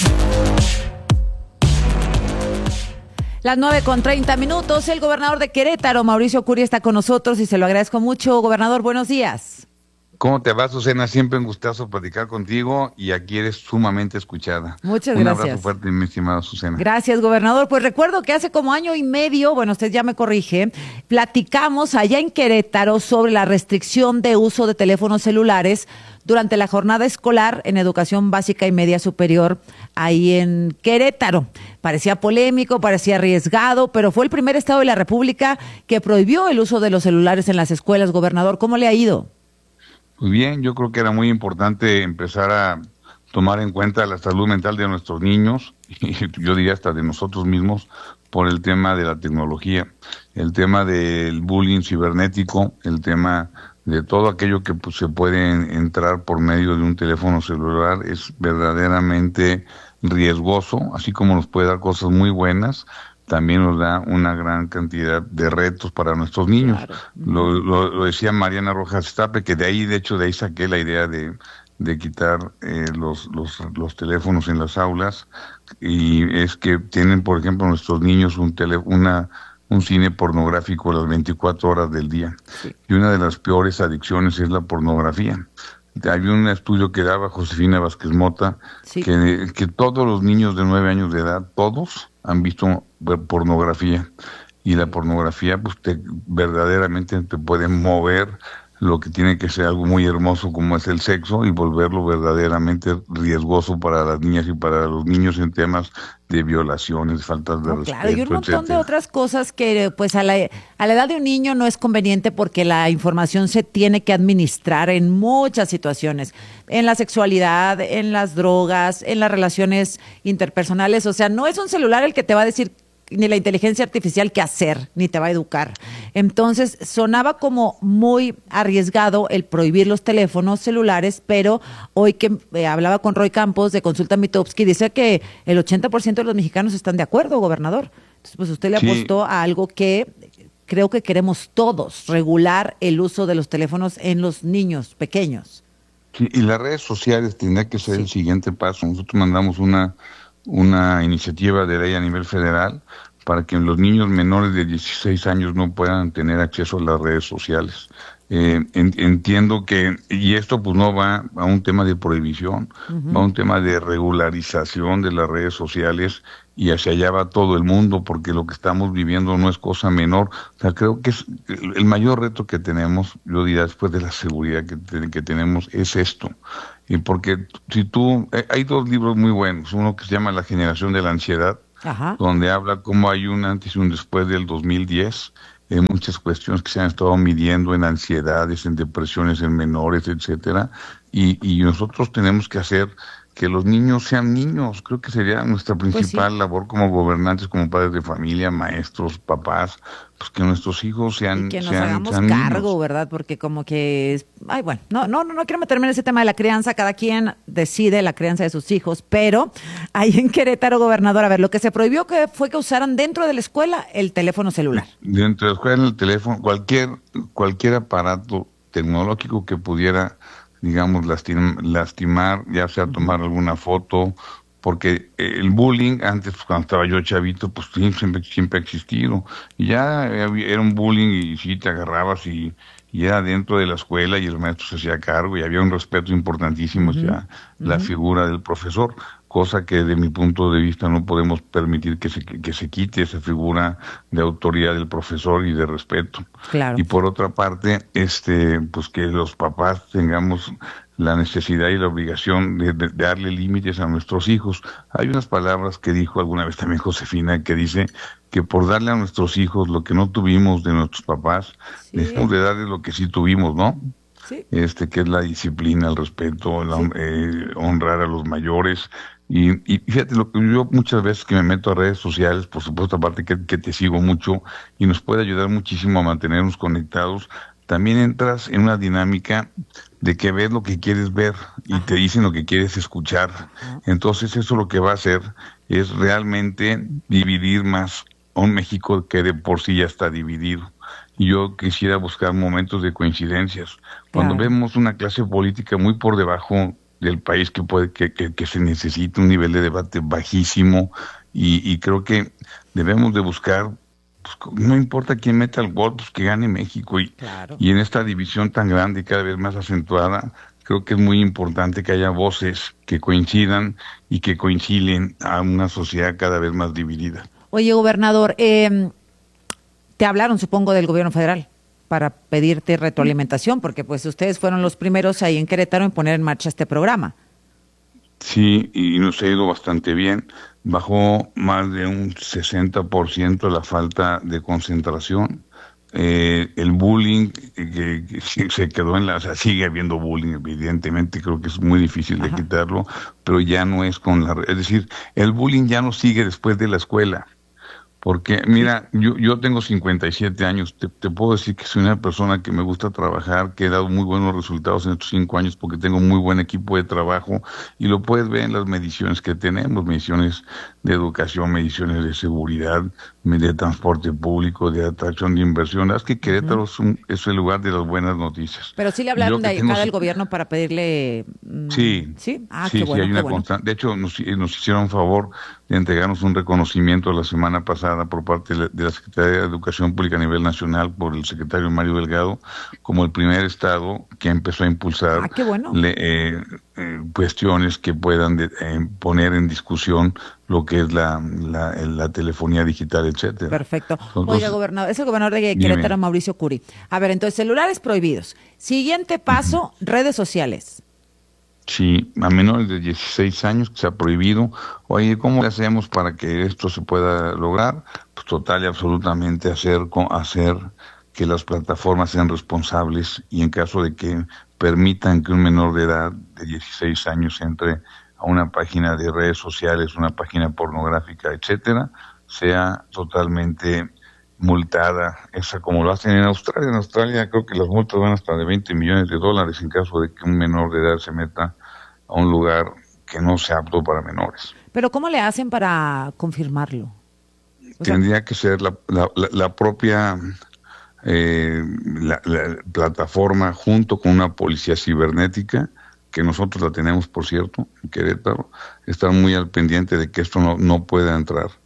Las nueve con treinta minutos, el gobernador de Querétaro, Mauricio Curi, está con nosotros y se lo agradezco mucho. Gobernador, buenos días. ¿Cómo te va, Susana? Siempre un gustazo platicar contigo y aquí eres sumamente escuchada. Muchas un gracias. Un abrazo fuerte, mi estimada Susana. Gracias, gobernador. Pues recuerdo que hace como año y medio, bueno, usted ya me corrige, platicamos allá en Querétaro sobre la restricción de uso de teléfonos celulares durante la jornada escolar en educación básica y media superior ahí en Querétaro. Parecía polémico, parecía arriesgado, pero fue el primer estado de la República que prohibió el uso de los celulares en las escuelas. Gobernador, ¿cómo le ha ido? Muy bien, yo creo que era muy importante empezar a tomar en cuenta la salud mental de nuestros niños, y yo diría hasta de nosotros mismos, por el tema de la tecnología, el tema del bullying cibernético, el tema de todo aquello que pues, se puede entrar por medio de un teléfono celular es verdaderamente riesgoso, así como nos puede dar cosas muy buenas, también nos da una gran cantidad de retos para nuestros niños. Claro. Lo, lo, lo decía Mariana Rojas Estape, que de ahí, de hecho, de ahí saqué la idea de, de quitar eh, los, los, los teléfonos en las aulas, y es que tienen, por ejemplo, nuestros niños un tele, una un cine pornográfico las veinticuatro horas del día. Sí. Y una de las peores adicciones es la pornografía. Hay un estudio que daba Josefina Vázquez Mota, sí. que, que todos los niños de nueve años de edad, todos han visto pornografía. Y la pornografía pues te, verdaderamente te puede mover lo que tiene que ser algo muy hermoso como es el sexo y volverlo verdaderamente riesgoso para las niñas y para los niños en temas de violaciones, faltas de no, respeto, claro, y un montón etcétera. De otras cosas que pues a la, a la edad de un niño no es conveniente porque la información se tiene que administrar en muchas situaciones, en la sexualidad, en las drogas, en las relaciones interpersonales, o sea, no es un celular el que te va a decir ni la inteligencia artificial qué hacer, ni te va a educar. Entonces, sonaba como muy arriesgado el prohibir los teléfonos celulares, pero hoy que eh, hablaba con Roy Campos de Consulta Mitofsky, dice que el ochenta por ciento de los mexicanos están de acuerdo, gobernador. Entonces, pues usted le sí. apostó a algo que creo que queremos todos, regular el uso de los teléfonos en los niños pequeños. Sí, y las redes sociales tendrá que ser sí. el siguiente paso. Nosotros mandamos una una iniciativa de ley a nivel federal para que los niños menores de dieciséis años no puedan tener acceso a las redes sociales. Eh, en, entiendo que, y esto pues no va a un tema de prohibición, uh-huh. va a un tema de regularización de las redes sociales, y hacia allá va todo el mundo, porque lo que estamos viviendo no es cosa menor. O sea, creo que es el mayor reto que tenemos, yo diría, después de la seguridad que, te, que tenemos, es esto. Y porque si tú, hay dos libros muy buenos, uno que se llama La generación de la ansiedad, Ajá. donde habla cómo hay un antes y un después del dos mil diez, en muchas cuestiones que se han estado midiendo en ansiedades, en depresiones en menores, etcétera, y, y nosotros tenemos que hacer que los niños sean niños. Creo que sería nuestra principal pues sí. labor como gobernantes, como padres de familia, maestros, papás, pues que nuestros hijos sean y que nos sean, hagamos sean cargo, niños. ¿verdad? Porque como que, es, ay, bueno, no, no, no, no quiero meterme en ese tema de la crianza, cada quien decide la crianza de sus hijos, pero ahí en Querétaro, gobernador, a ver, lo que se prohibió que fue que usaran dentro de la escuela el teléfono celular. Dentro de la escuela, el teléfono, cualquier, cualquier aparato tecnológico que pudiera, digamos, lastim, lastimar, ya sea tomar alguna foto, porque el bullying, antes cuando estaba yo chavito, pues siempre, siempre ha existido, y ya era un bullying y sí te agarrabas y, y era dentro de la escuela y el maestro se hacía cargo y había un respeto importantísimo hacia uh-huh. la uh-huh. figura del profesor, cosa que de mi punto de vista no podemos permitir que se, que se quite esa figura de autoridad del profesor y de respeto. Claro. Y por otra parte, este, pues que los papás tengamos la necesidad y la obligación de, de, de darle límites a nuestros hijos. Hay unas palabras que dijo alguna vez también Josefina, que dice que por darle a nuestros hijos lo que no tuvimos de nuestros papás, sí. necesitamos de darles lo que sí tuvimos, ¿no? Sí. Este, que es la disciplina, el respeto, la, sí. eh, honrar a los mayores. Y, y fíjate, lo que yo muchas veces que me meto a redes sociales, por supuesto, aparte que, que te sigo mucho y nos puede ayudar muchísimo a mantenernos conectados, también entras en una dinámica de que ves lo que quieres ver y Ajá. te dicen lo que quieres escuchar. Ajá. Entonces eso lo que va a hacer es realmente dividir más a un México que de por sí ya está dividido. Y yo quisiera buscar momentos de coincidencias. Cuando claro. vemos una clase política muy por debajo del país, que puede que, que, que se necesita un nivel de debate bajísimo, y, y creo que debemos de buscar, pues, no importa quién meta el gol, pues que gane México, y, claro. y en esta división tan grande y cada vez más acentuada, creo que es muy importante que haya voces que coincidan y que concilien a una sociedad cada vez más dividida. Oye, gobernador, eh, te hablaron, supongo, del gobierno federal para pedirte retroalimentación, porque pues ustedes fueron los primeros ahí en Querétaro en poner en marcha este programa. Sí, y nos ha ido bastante bien. Bajó más de un sesenta por ciento la falta de concentración. Eh, el bullying que, que se quedó en la... O sea, sigue habiendo bullying, evidentemente, creo que es muy difícil Ajá. de quitarlo, pero ya no es con la... Es decir, el bullying ya no sigue después de la escuela. Porque, mira, yo yo tengo cincuenta y siete años, te, te puedo decir que soy una persona que me gusta trabajar, que he dado muy buenos resultados en estos cinco años porque tengo muy buen equipo de trabajo, y lo puedes ver en las mediciones que tenemos, mediciones de educación, mediciones de seguridad, de transporte público, de atracción de inversión. Es que Querétaro uh-huh. es, un, es el lugar de las buenas noticias. Pero sí le hablaron de acá del gobierno para pedirle... Mmm, sí, sí, ah, sí, qué bueno, sí, hay una bueno. constante. De hecho, nos, nos hicieron favor de entregarnos un reconocimiento la semana pasada por parte de la Secretaría de Educación Pública a nivel nacional por el secretario Mario Delgado, como el primer estado que empezó a impulsar ah, qué bueno. le, eh, eh, cuestiones que puedan de, eh, poner en discusión lo que es la, la, la telefonía digital, etcétera. Perfecto. Entonces, oiga, gobernador, es el gobernador de Querétaro, dime. Mauricio Curi. A ver, entonces, celulares prohibidos. Siguiente paso, uh-huh. redes sociales. Sí, a menores de dieciséis años que se ha prohibido. Oye, ¿cómo le hacemos para que esto se pueda lograr? Pues total y absolutamente hacer, hacer que las plataformas sean responsables, y en caso de que permitan que un menor de edad de dieciséis años entre a una página de redes sociales, una página pornográfica, etcétera, sea totalmente multada, esa como lo hacen en Australia. En Australia creo que las multas van hasta de veinte millones de dólares en caso de que un menor de edad se meta a un lugar que no sea apto para menores. Pero ¿cómo le hacen para confirmarlo? O Tendría sea... que ser la, la, la, la propia eh, la, la plataforma junto con una policía cibernética, que nosotros la tenemos, por cierto, en Querétaro, estar muy al pendiente de que esto no, no pueda entrar.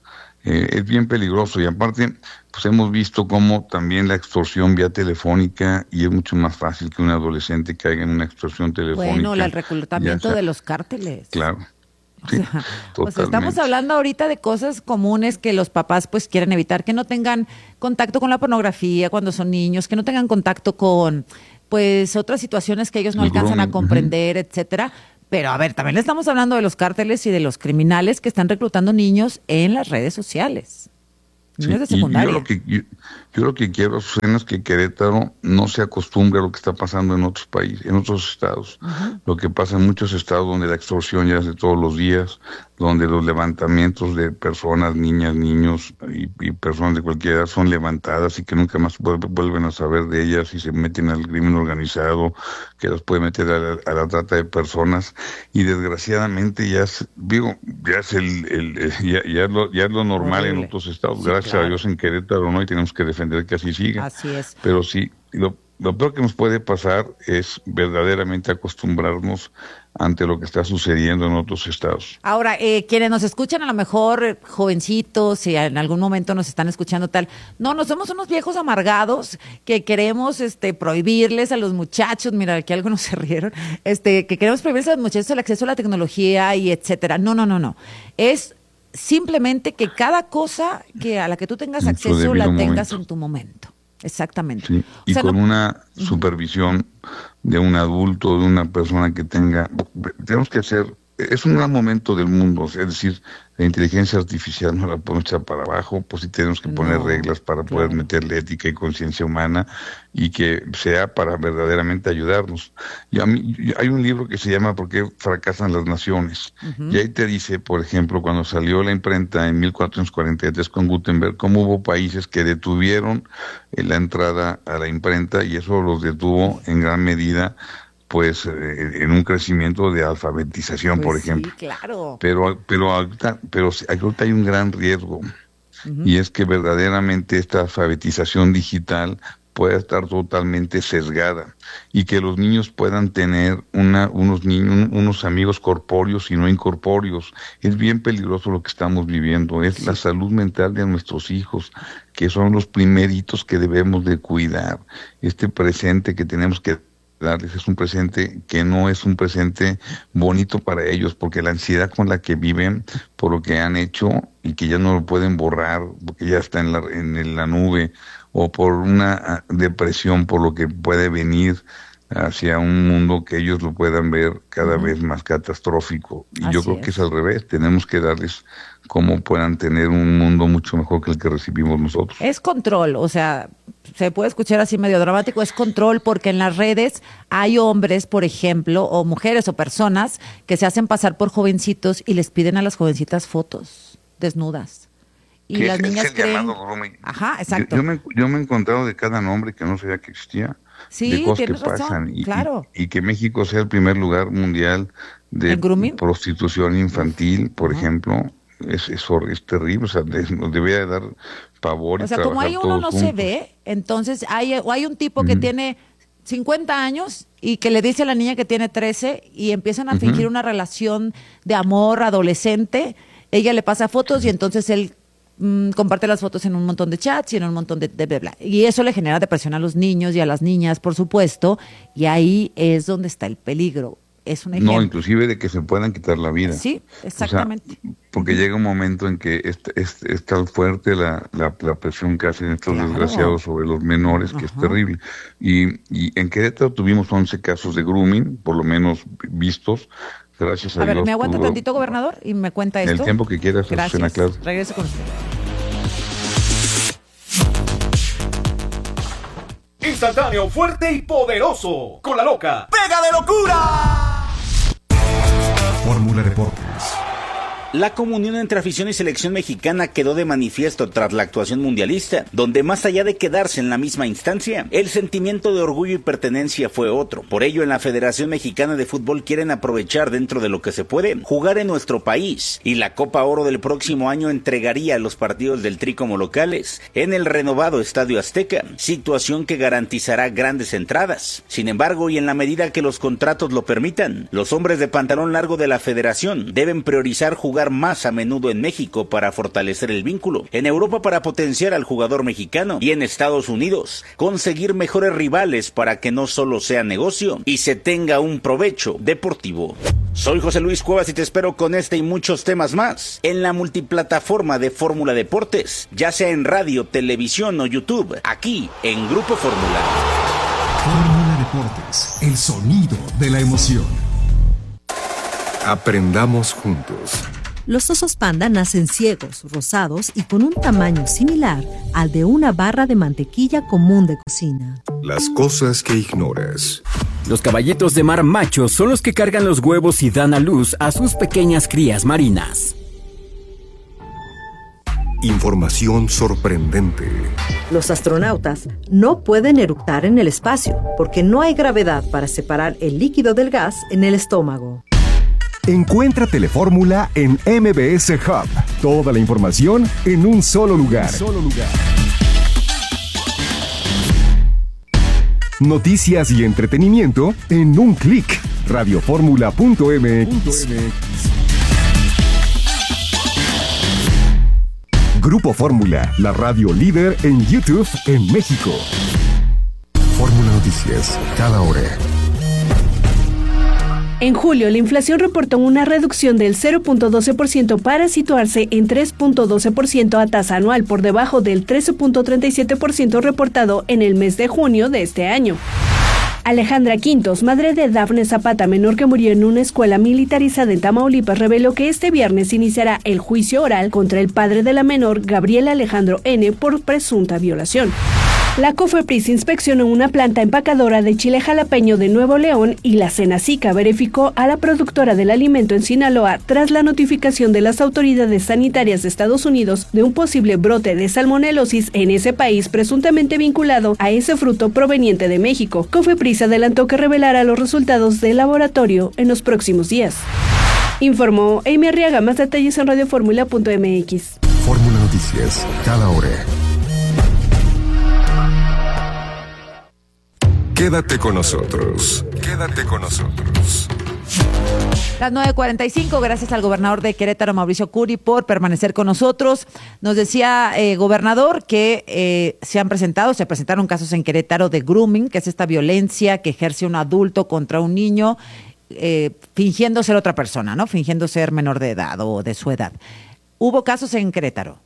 Eh, es bien peligroso y aparte, pues hemos visto cómo también la extorsión vía telefónica, y es mucho más fácil que un adolescente caiga en una extorsión telefónica. Bueno, el reclutamiento sea, de los cárteles. Claro. Sí, o sea, pues estamos hablando ahorita de cosas comunes que los papás pues quieren evitar, que no tengan contacto con la pornografía cuando son niños, que no tengan contacto con pues otras situaciones que ellos no el alcanzan grooming. a comprender, uh-huh. etcétera. Pero a ver, también estamos hablando de los cárteles y de los criminales que están reclutando niños en las redes sociales. Niños sí, de secundaria. Yo lo, que, yo, yo lo que quiero, Azucena, es que Querétaro no se acostumbre a lo que está pasando en otros países, en otros estados. Uh-huh. Lo que pasa en muchos estados donde la extorsión ya es de todos los días, donde los levantamientos de personas, niñas, niños y, y personas de cualquier edad son levantadas y que nunca más vuelven a saber de ellas y se meten al crimen organizado, que las puede meter a la, a la trata de personas. Y desgraciadamente ya es, digo, ya es el, el, el ya, ya, es lo, ya es lo normal Horrible. en otros estados. Sí, Gracias claro. a Dios en Querétaro no, y tenemos que defender que así siga. Así es. Pero sí, lo, lo peor que nos puede pasar es verdaderamente acostumbrarnos ante lo que está sucediendo en otros estados. Ahora, eh, quienes nos escuchan, a lo mejor jovencitos, si en algún momento nos están escuchando tal, no, no somos unos viejos amargados que queremos este prohibirles a los muchachos, mira, aquí algunos se rieron, este que queremos prohibirles a los muchachos el acceso a la tecnología y etcétera. No, no, no, no. Es simplemente que cada cosa que a la que tú tengas acceso la tengas momento. en tu momento. Exactamente. Sí, y o sea, con no... una supervisión de un adulto, de una persona que tenga... Tenemos que hacer... Es un gran momento del mundo, es decir, la inteligencia artificial no la podemos echar para abajo, pues sí tenemos que poner no, reglas para claro. poder meterle ética y conciencia humana y que sea para verdaderamente ayudarnos. Y a mí, hay un libro que se llama ¿Por qué fracasan las naciones? Uh-huh. Y ahí te dice, por ejemplo, cuando salió la imprenta en mil cuatrocientos cuarenta y tres con Gutenberg, cómo hubo países que detuvieron la entrada a la imprenta y eso los detuvo en gran medida pues eh, en un crecimiento de alfabetización, pues por ejemplo. Sí, claro. Pero pero ahorita, pero ahorita hay un gran riesgo, uh-huh. y es que verdaderamente esta alfabetización digital pueda estar totalmente sesgada y que los niños puedan tener una, unos niños, unos amigos corpóreos y no incorpóreos. Es bien peligroso lo que estamos viviendo, es sí. la salud mental de nuestros hijos, que son los primeritos que debemos de cuidar. Este presente que tenemos que darles es un presente que no es un presente bonito para ellos, porque la ansiedad con la que viven por lo que han hecho y que ya no lo pueden borrar porque ya está en la, en la nube, o por una depresión por lo que puede venir hacia un mundo que ellos lo puedan ver cada uh-huh. vez más catastrófico. Y Así yo creo es. que es al revés, tenemos que darles cómo puedan tener un mundo mucho mejor que el que recibimos nosotros. Es control, o sea, se puede escuchar así medio dramático, es control porque en las redes hay hombres, por ejemplo, o mujeres o personas que se hacen pasar por jovencitos y les piden a las jovencitas fotos desnudas. Y las es, niñas es el creen... llamado, Ajá, exacto. Yo, yo, me, yo me he encontrado de cada nombre que no sabía que existía. Sí, de cosas tienes que razón, pasan y, claro. y, y que México sea el primer lugar mundial de prostitución infantil, por uh-huh. ejemplo, es, es, es terrible, o sea, es, nos debería dar pavor. O sea, y como hay uno no juntos. se ve, entonces hay, o hay un tipo uh-huh. que tiene cincuenta años y que le dice a la niña que tiene trece y empiezan a uh-huh. fingir una relación de amor adolescente, ella le pasa fotos y entonces él Mm, comparte las fotos en un montón de chats y en un montón de, de bla, bla. Y eso le genera depresión a los niños y a las niñas, por supuesto, y ahí es donde está el peligro. Es un ejemplo. No, inclusive de que se puedan quitar la vida. Sí, exactamente. O sea, porque uh-huh. llega un momento en que es, es, es tan fuerte la, la, la presión que hacen estos claro. desgraciados sobre los menores, que uh-huh. es terrible. Y, y en Querétaro tuvimos once casos de grooming, por lo menos vistos. Gracias a, a ver, Dios. ¿me aguanta pudo... tantito, gobernador? Y me cuenta esto. El tiempo que quieras, Gracias. Claro. Regreso con usted. Instantáneo, fuerte y poderoso. Con la loca. ¡Pega de locura! Fórmula Deportes. La comunión entre afición y selección mexicana quedó de manifiesto tras la actuación mundialista, donde más allá de quedarse en la misma instancia, el sentimiento de orgullo y pertenencia fue otro. Por ello, en la Federación Mexicana de Fútbol quieren aprovechar dentro de lo que se puede, jugar en nuestro país, y la Copa Oro del próximo año entregaría los partidos del Tri como locales en el renovado Estadio Azteca, situación que garantizará grandes entradas. Sin embargo, y en la medida que los contratos lo permitan, los hombres de pantalón largo de la Federación deben priorizar jugar jugar más a menudo en México para fortalecer el vínculo, en Europa para potenciar al jugador mexicano y en Estados Unidos conseguir mejores rivales para que no solo sea negocio y se tenga un provecho deportivo. Soy José Luis Cuevas y te espero con este y muchos temas más en la multiplataforma de Fórmula Deportes, ya sea en radio, televisión o YouTube, aquí en Grupo Fórmula. Fórmula Deportes, el sonido de la emoción. Aprendamos juntos. Los osos panda nacen ciegos, rosados y con un tamaño similar al de una barra de mantequilla común de cocina. Las cosas que ignoras. Los caballitos de mar machos son los que cargan los huevos y dan a luz a sus pequeñas crías marinas. Información sorprendente. Los astronautas no pueden eructar en el espacio porque no hay gravedad para separar el líquido del gas en el estómago. Encuentra Telefórmula en M B S Hub. Toda la información en un solo lugar. Un solo lugar. Noticias y entretenimiento en un clic. radioformula punto m x. Grupo Fórmula, la radio líder en YouTube en México. Fórmula Noticias, cada hora. En julio, la inflación reportó una reducción del cero punto doce por ciento para situarse en tres punto doce por ciento a tasa anual, por debajo del trece punto treinta y siete por ciento reportado en el mes de junio de este año. Alejandra Quintos, madre de Dafne Zapata, menor que murió en una escuela militarizada en Tamaulipas, reveló que este viernes iniciará el juicio oral contra el padre de la menor, Gabriel Alejandro N., por presunta violación. La COFEPRIS inspeccionó una planta empacadora de chile jalapeño de Nuevo León y la Senacica verificó a la productora del alimento en Sinaloa tras la notificación de las autoridades sanitarias de Estados Unidos de un posible brote de salmonelosis en ese país presuntamente vinculado a ese fruto proveniente de México. COFEPRIS adelantó que revelará los resultados del laboratorio en los próximos días. Informó Amy Arriaga. Más detalles en radioformula punto m x. Fórmula Noticias, cada hora. Quédate con nosotros. Quédate con nosotros. Las nueve cuarenta y cinco, gracias al gobernador de Querétaro, Mauricio Curi, por permanecer con nosotros. Nos decía, eh, gobernador, que eh, se han presentado, se presentaron casos en Querétaro de grooming, que es esta violencia que ejerce un adulto contra un niño, eh, fingiendo ser otra persona, ¿no? Fingiendo ser menor de edad o de su edad. ¿Hubo casos en Querétaro?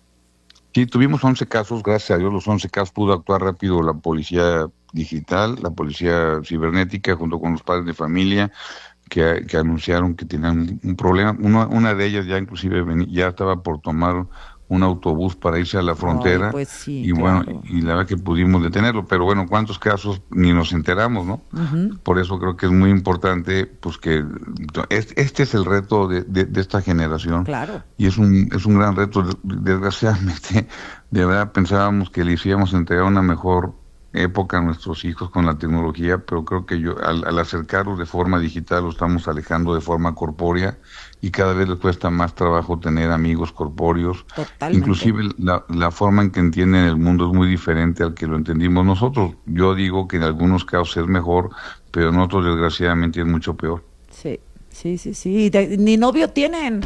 Sí, tuvimos once casos, gracias a Dios los once casos pudo actuar rápido la policía digital, la policía cibernética, junto con los padres de familia, que, que anunciaron que tenían un problema. Una, una de ellas ya inclusive venía, ya estaba por tomar un autobús para irse a la frontera. Ay, pues sí, y claro. Bueno, y la verdad que pudimos detenerlo, pero bueno, cuántos casos ni nos enteramos, ¿no? Uh-huh. Por eso creo que es muy importante, pues que este es el reto de, de, de esta generación. Claro. Y es un es un gran reto, desgraciadamente, de verdad pensábamos que les íbamos a entregar una mejor época a nuestros hijos con la tecnología, pero creo que yo al, al acercarlos de forma digital los estamos alejando de forma corpórea y cada vez les cuesta más trabajo tener amigos corpóreos. Totalmente. Inclusive la, la forma en que entienden el mundo es muy diferente al que lo entendimos nosotros. Yo digo que en algunos casos es mejor, pero en otros desgraciadamente es mucho peor. Sí, sí, sí, sí. De, ni novio tienen.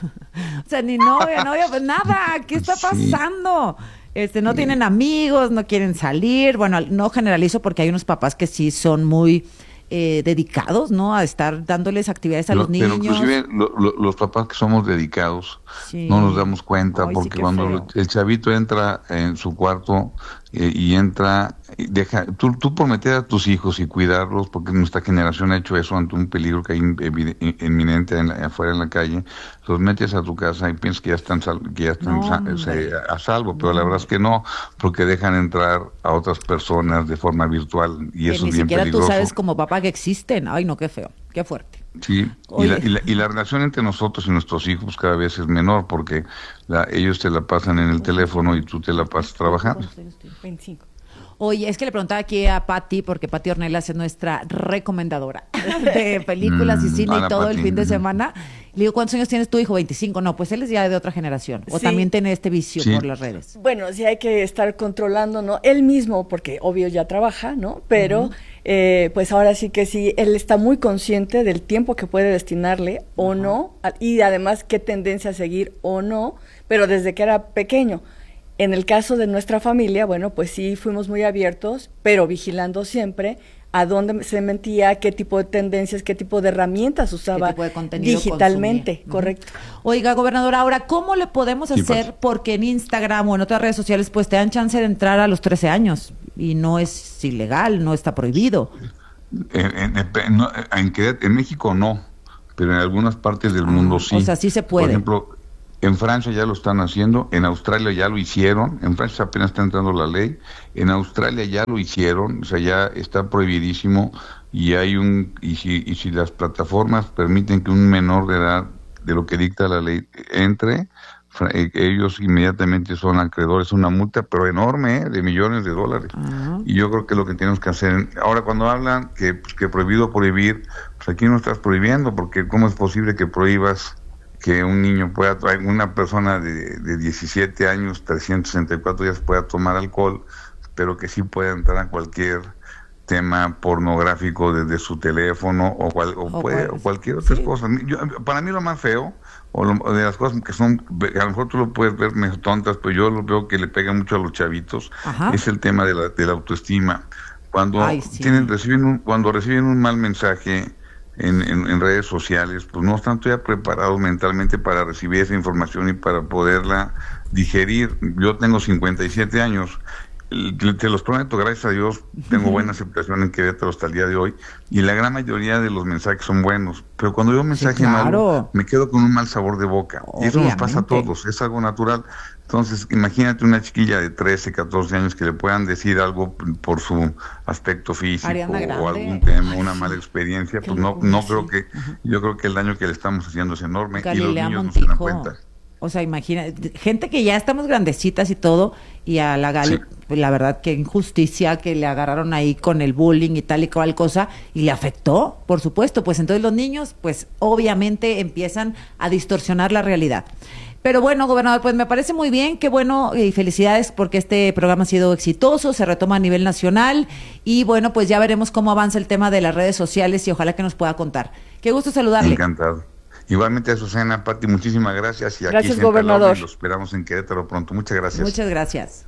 O sea, ni novio, novio, pues nada. ¿Qué está pasando? Sí. Este, no tienen amigos, no quieren salir. Bueno, no generalizo porque hay unos papás que sí son muy eh, dedicados, ¿no? A estar dándoles actividades a lo, los niños. Pero inclusive lo, lo, los papás que somos dedicados sí. no nos damos cuenta. Ay, porque sí, cuando feo. El chavito entra en su cuarto eh, y entra, y deja, tú, tú por meter a tus hijos y cuidarlos, porque nuestra generación ha hecho eso ante un peligro que hay inminente en la, afuera en la calle, los metes a tu casa y piensas que ya están, sal, que ya están no, sa, se, a salvo, pero no. La verdad es que no, porque dejan entrar a otras personas de forma virtual y que eso es bien peligroso. Ni siquiera tú sabes como papá que existen. Ay, no, qué feo, qué fuerte. Sí, y la, y, la, y la relación entre nosotros y nuestros hijos cada vez es menor porque la, ellos te la pasan en el teléfono y tú te la pasas trabajando. veinticinco. Oye, es que le preguntaba aquí a Pati, porque Pati Ornelas es nuestra recomendadora de películas mm, y cine y todo Pati. El fin de semana, Le digo, ¿cuántos años tienes tu hijo? veinticinco. No, pues él es ya de otra generación. O Sí. también tiene este vicio Sí. por las redes. Bueno, sí hay que estar controlando, ¿no? Él mismo, porque obvio ya trabaja, ¿no? Pero, Ujú. eh, pues ahora sí que sí, él está muy consciente del tiempo que puede destinarle o no, a- y además qué tendencia a seguir o no, pero desde que era pequeño. En el caso de nuestra familia, bueno, pues sí fuimos muy abiertos, pero vigilando siempre a dónde se metía, qué tipo de tendencias, qué tipo de herramientas usaba tipo de contenido digitalmente, consumía. correcto. Oiga, gobernadora, ahora, ¿cómo le podemos Sí, hacer? pasa. Porque en Instagram o en otras redes sociales, pues te dan chance de entrar a los trece años y no es ilegal, no está prohibido. En, en- en- no, en Querétaro- en México no, pero en algunas partes del mundo sí. o sea, sí se puede. Por ejemplo, en Francia ya lo están haciendo, en Australia ya lo hicieron, en Francia apenas está entrando la ley, en Australia ya lo hicieron, o sea, ya está prohibidísimo y hay un y si y si las plataformas permiten que un menor de edad de lo que dicta la ley entre, fra- eh, ellos inmediatamente son acreedores a una multa, pero enorme, ¿eh? De millones de dólares. Y yo creo que lo que tenemos que hacer, ahora cuando hablan que, pues, que prohibido prohibir, pues aquí no estás prohibiendo, porque ¿cómo es posible que prohíbas que un niño pueda, una persona de, de diecisiete años, trescientos sesenta y cuatro días pueda tomar alcohol, pero que sí pueda entrar a cualquier tema pornográfico desde su teléfono o, cual, o, O puede- cual- o cualquier otra cosa? Yo- para mí lo más feo, o, lo- o de las cosas que son, a lo mejor tú lo puedes ver medio tontas, pero yo lo veo que le pega mucho a los chavitos, Ajá. es el tema de la, de la autoestima. Cuando Ay, sí. tienen, reciben un, cuando reciben un mal mensaje en, en, en redes sociales, pues no están todavía preparados mentalmente para recibir esa información y para poderla digerir. Yo tengo cincuenta y siete años, l- te los prometo, gracias a Dios, tengo buena aceptación en Querétaro hasta el día de hoy, y la gran mayoría de los mensajes son buenos, pero cuando veo un mensaje claro. malo, me quedo con un mal sabor de boca, y eso nos pasa a Obviamente. todos, es algo natural. Entonces, imagínate una chiquilla de trece, catorce años que le puedan decir algo p- por su aspecto físico Ariana o Grande. algún tema, Ay, una sí. mala experiencia, Qué pues no, locura, no sí. creo que, yo creo que el daño que le estamos haciendo es enorme y los Galilea niños no se dan Montijo. cuenta. O sea, imagina, gente que ya estamos grandecitas y todo, y a la Gali, Sí. pues, la verdad que injusticia que le agarraron ahí con el bullying y tal y cual cosa, y le afectó, por supuesto, pues entonces los niños, pues obviamente empiezan a distorsionar la realidad. Pero bueno, gobernador, pues me parece muy bien, qué bueno y felicidades porque este programa ha sido exitoso, se retoma a nivel nacional y bueno, pues ya veremos cómo avanza el tema de las redes sociales y ojalá que nos pueda contar. Qué gusto saludarle. Encantado. Igualmente a Susana, Pati, muchísimas gracias y aquí Gracias, siempre al orden, gobernador. y lo esperamos en Querétaro pronto. Muchas gracias. Muchas gracias.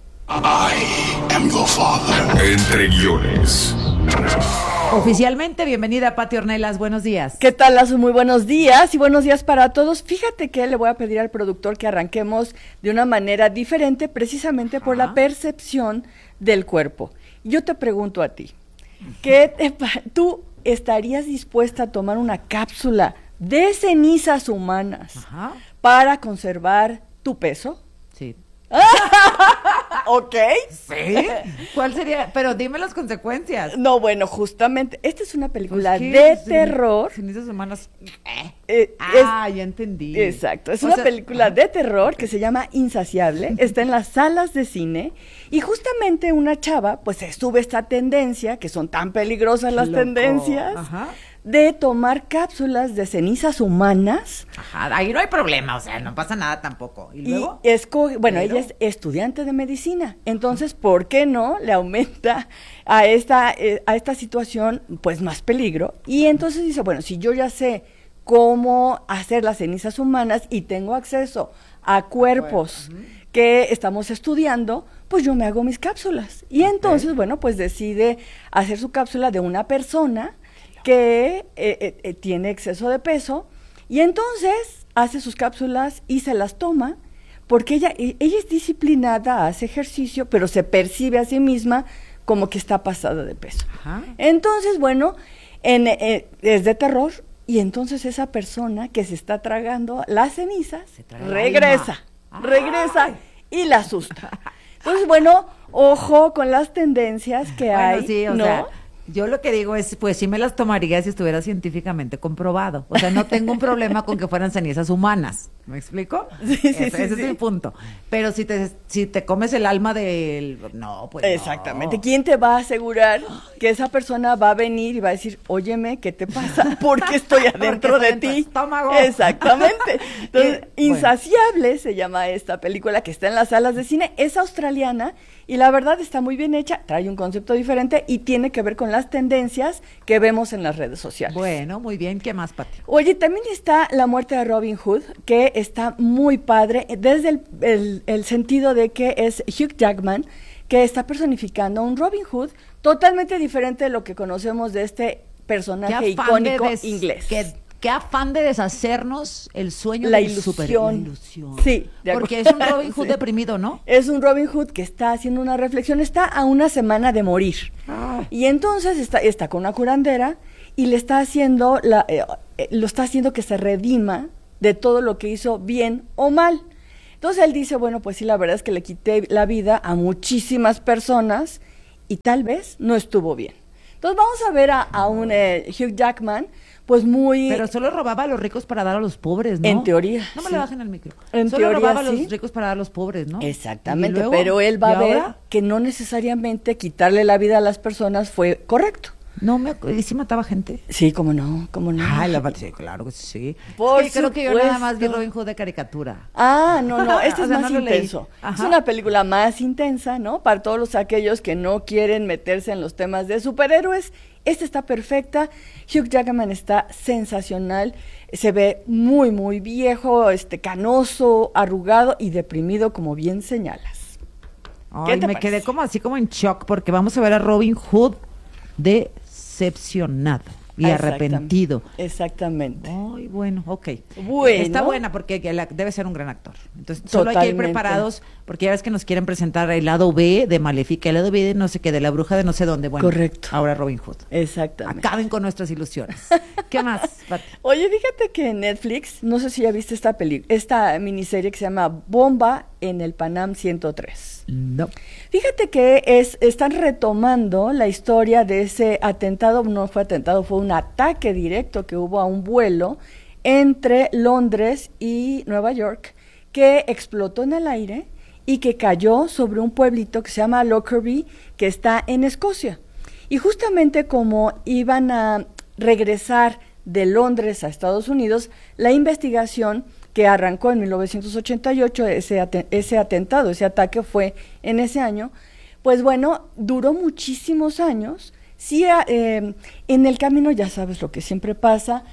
Entre guiones. Oficialmente, bienvenida Pati Ornelas, buenos días. ¿Qué tal, Lazo? Muy buenos días y buenos días para todos. Fíjate que le voy a pedir al productor que arranquemos de una manera diferente, precisamente por la percepción del cuerpo. Yo te pregunto a ti, ¿qué te pa- ¿tú estarías dispuesta a tomar una cápsula de cenizas humanas Ajá. para conservar tu peso? Sí. ¿Ok? ¿Sí? ¿Cuál sería? Pero dime las consecuencias. No, bueno, justamente, esta es una película Pues, ¿qué? de Sí, terror. Cenizas humanas. Eh, Ah, ya entendí. Exacto, es O una sea, película de terror que se llama Insaciable, está en las salas de cine y justamente una chava pues se sube esta tendencia, que son tan peligrosas las Loco. tendencias, Ajá. de tomar cápsulas de cenizas humanas. Ajá, ahí no hay problema, o sea, no pasa nada tampoco. ¿Y Y luego? escoge, bueno, Pero- ella es estudiante de medicina, entonces, ¿por qué no le aumenta a esta, eh, a esta situación, pues, más peligro? Y entonces dice, bueno, si yo ya sé cómo hacer las cenizas humanas y tengo acceso a cuerpos que estamos estudiando, pues yo me hago mis cápsulas. Y entonces, bueno, pues decide hacer su cápsula de una persona que eh, eh, eh, tiene exceso de peso y entonces hace sus cápsulas y se las toma porque ella, e- ella es disciplinada, hace ejercicio, pero se percibe a sí misma como que está pasada de peso. Ajá. Entonces, bueno, en, eh, es de terror y entonces esa persona que se está tragando las cenizas traga el regresa, alma. regresa y la asusta. Entonces, bueno, ojo con las tendencias que Bueno, hay, sí, o ¿no? sea, Yo lo que digo es, pues sí me las tomaría si estuviera científicamente comprobado. O sea, no tengo un problema con que fueran cenizas humanas. ¿Me explico? Sí, sí, ese, sí, ese sí. es mi punto. Pero si te, si te comes el alma del... No, pues Exactamente. no. ¿Quién te va a asegurar que esa persona va a venir y va a decir, óyeme, ¿qué te pasa? ¿Por qué estoy adentro estoy de en tu ti? estómago. Exactamente. Entonces, Eh, Insaciable se llama esta película que está en las salas de cine. Es australiana y la verdad está muy bien hecha, trae un concepto diferente y tiene que ver con las tendencias que vemos en las redes sociales. Bueno, muy bien. ¿Qué más, Pati? Oye, también está La muerte de Robin Hood, que está muy padre, desde el, el, el sentido de que es Hugh Jackman, que está personificando a un Robin Hood totalmente diferente de lo que conocemos de este personaje icónico de des- inglés. Qué, qué afán de deshacernos el sueño La del ilusión. super- la ilusión. Sí, de Porque es acuerdo. un Robin Hood Sí. deprimido, ¿no? Es un Robin Hood que está haciendo una reflexión, está a una semana de morir. Ah. Y entonces está, está con una curandera y le está haciendo, la, eh, eh, lo está haciendo que se redima de todo lo que hizo bien o mal. Entonces él dice, bueno, pues sí, la verdad es que le quité la vida a muchísimas personas y tal vez no estuvo bien. Entonces vamos a ver a, a un eh, Hugh Jackman, pues muy... Pero solo robaba a los ricos para dar a los pobres, ¿no? En teoría, No me sí. le bajen el micro. En solo teoría, robaba a sí. los ricos para dar a los pobres, ¿no? Exactamente, ¿Y luego? pero él va ¿Y a ver ahora? que no necesariamente quitarle la vida a las personas fue correcto. No, me, ¿y sí mataba gente? Sí, cómo no, cómo no. Ay, la sí, claro que sí. Por Es que creo que yo nada más vi supuesto. Robin Hood de caricatura. Ah, no, no, este O es sea, más no lo leí. intenso. Ajá. Es una película más intensa, ¿no? Para todos los aquellos que no quieren meterse en los temas de superhéroes. Esta está perfecta. Hugh Jackman está sensacional. Se ve muy, muy viejo, este, canoso, arrugado y deprimido, como bien señalas. Ay, te me parece? quedé como así como en shock porque vamos a ver a Robin Hood decepcionado y Exactamente. arrepentido. Exactamente. Ay, bueno, ok. Bueno. Está buena porque que la- debe ser un gran actor. Entonces, solo hay que ir Totalmente. preparados porque ya ves que nos quieren presentar el lado B de Maléfica, el lado B de no sé qué, de la bruja de no sé dónde. Bueno, Correcto. ahora Robin Hood. Exactamente. Acaben con nuestras ilusiones. ¿Qué más, Pati? Oye, fíjate que en Netflix, no sé si ya viste esta peli, esta miniserie que se llama Bomba en el Panam ciento tres. No. Fíjate que es, están retomando la historia de ese atentado, no fue atentado, fue un ataque directo que hubo a un vuelo entre Londres y Nueva York que explotó en el aire y que cayó sobre un pueblito que se llama Lockerbie, que está en Escocia. Y justamente como iban a regresar de Londres a Estados Unidos, la investigación que arrancó en mil novecientos ochenta y ocho, ese, aten- ese atentado, ese ataque fue en ese año, pues bueno, duró muchísimos años. Sí, eh, en el camino ya sabes lo que siempre pasa,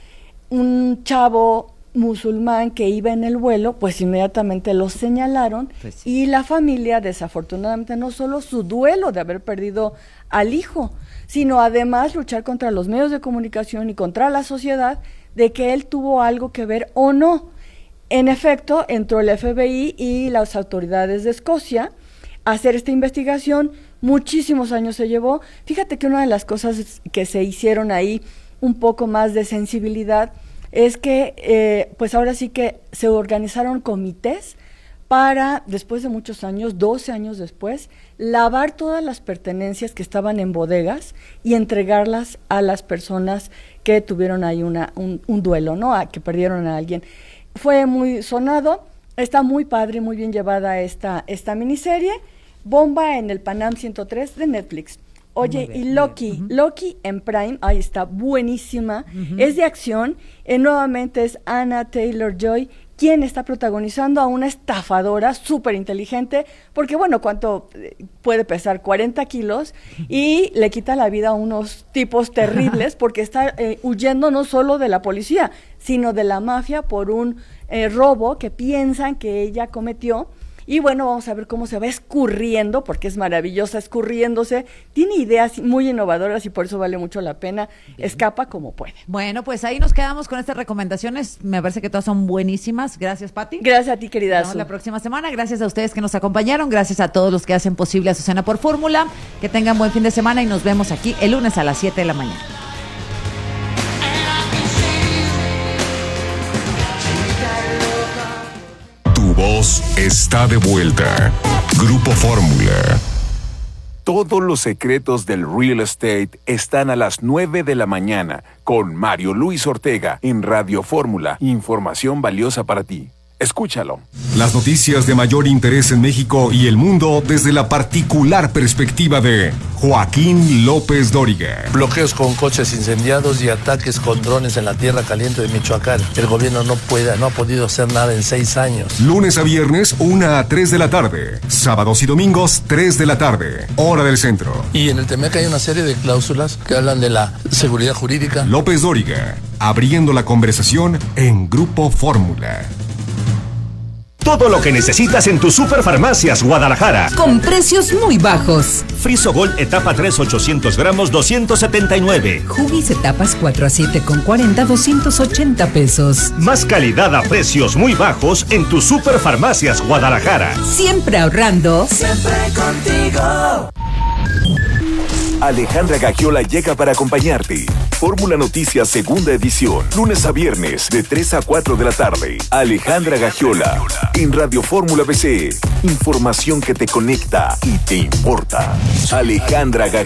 un chavo musulmán que iba en el vuelo, pues inmediatamente lo señalaron Pues sí. y la familia, desafortunadamente, no solo su duelo de haber perdido al hijo, sino además luchar contra los medios de comunicación y contra la sociedad de que él tuvo algo que ver o no. En efecto, entró el F B I y las autoridades de Escocia a hacer esta investigación. Muchísimos años se llevó. Fíjate que una de las cosas que se hicieron ahí, un poco más de sensibilidad, es que, eh, pues ahora sí que se organizaron comités para, después de muchos años, doce años después, lavar todas las pertenencias que estaban en bodegas y entregarlas a las personas que tuvieron ahí una, un, un duelo, ¿no? A, que perdieron a alguien. Fue muy sonado, está muy padre, muy bien llevada esta, esta miniserie, Bomba en el Panam ciento tres de Netflix. Oye, Muy bien, y Loki, muy bien. Loki en Prime, ahí está buenísima, Ujú. es de acción, eh, nuevamente es Anna Taylor-Joy quien está protagonizando a una estafadora súper inteligente, porque bueno, ¿cuánto eh, puede pesar? cuarenta kilos, y le quita la vida a unos tipos terribles, porque está eh, huyendo no solo de la policía, sino de la mafia por un eh, robo que piensan que ella cometió. Y bueno, vamos a ver cómo se va escurriendo, porque es maravillosa escurriéndose, tiene ideas muy innovadoras y por eso vale mucho la pena, escapa como puede. Bueno, pues ahí nos quedamos con estas recomendaciones. Me parece que todas son buenísimas. Gracias, Pati. Gracias a ti, querida. Nos vemos la próxima semana. Gracias a ustedes que nos acompañaron. Gracias a todos los que hacen posible Azucena por Fórmula. Que tengan buen fin de semana y nos vemos aquí el lunes a las siete de la mañana. Tu voz está de vuelta. Grupo Fórmula. Todos los secretos del real estate están a las nueve de la mañana con Mario Luis Ortega en Radio Fórmula. Información valiosa para ti. Escúchalo. Las noticias de mayor interés en México y el mundo desde la particular perspectiva de Joaquín López Dóriga. Bloqueos con coches incendiados y ataques con drones en la tierra caliente de Michoacán. El gobierno no puede, no ha podido hacer nada en seis años. Lunes a viernes, una a tres de la tarde. Sábados y domingos, tres de la tarde. Hora del centro. Y en el T M E C hay una serie de cláusulas que hablan de la seguridad jurídica. López Dóriga, abriendo la conversación en Grupo Fórmula. Todo lo que necesitas en tu Superfarmacias Guadalajara. Con precios muy bajos. Friso Gol etapa tres ochocientos gramos, doscientos setenta y nueve. Huggies etapas cuatro a siete con cuarenta, doscientos ochenta pesos. Más calidad a precios muy bajos en tu Superfarmacias Guadalajara. Siempre ahorrando. Siempre contigo. Alejandra Gagiola llega para acompañarte. Fórmula Noticias segunda edición, lunes a viernes de tres a cuatro de la tarde. Alejandra Gagiola en Radio Fórmula B C. Información que te conecta y te importa. Alejandra Gagiola.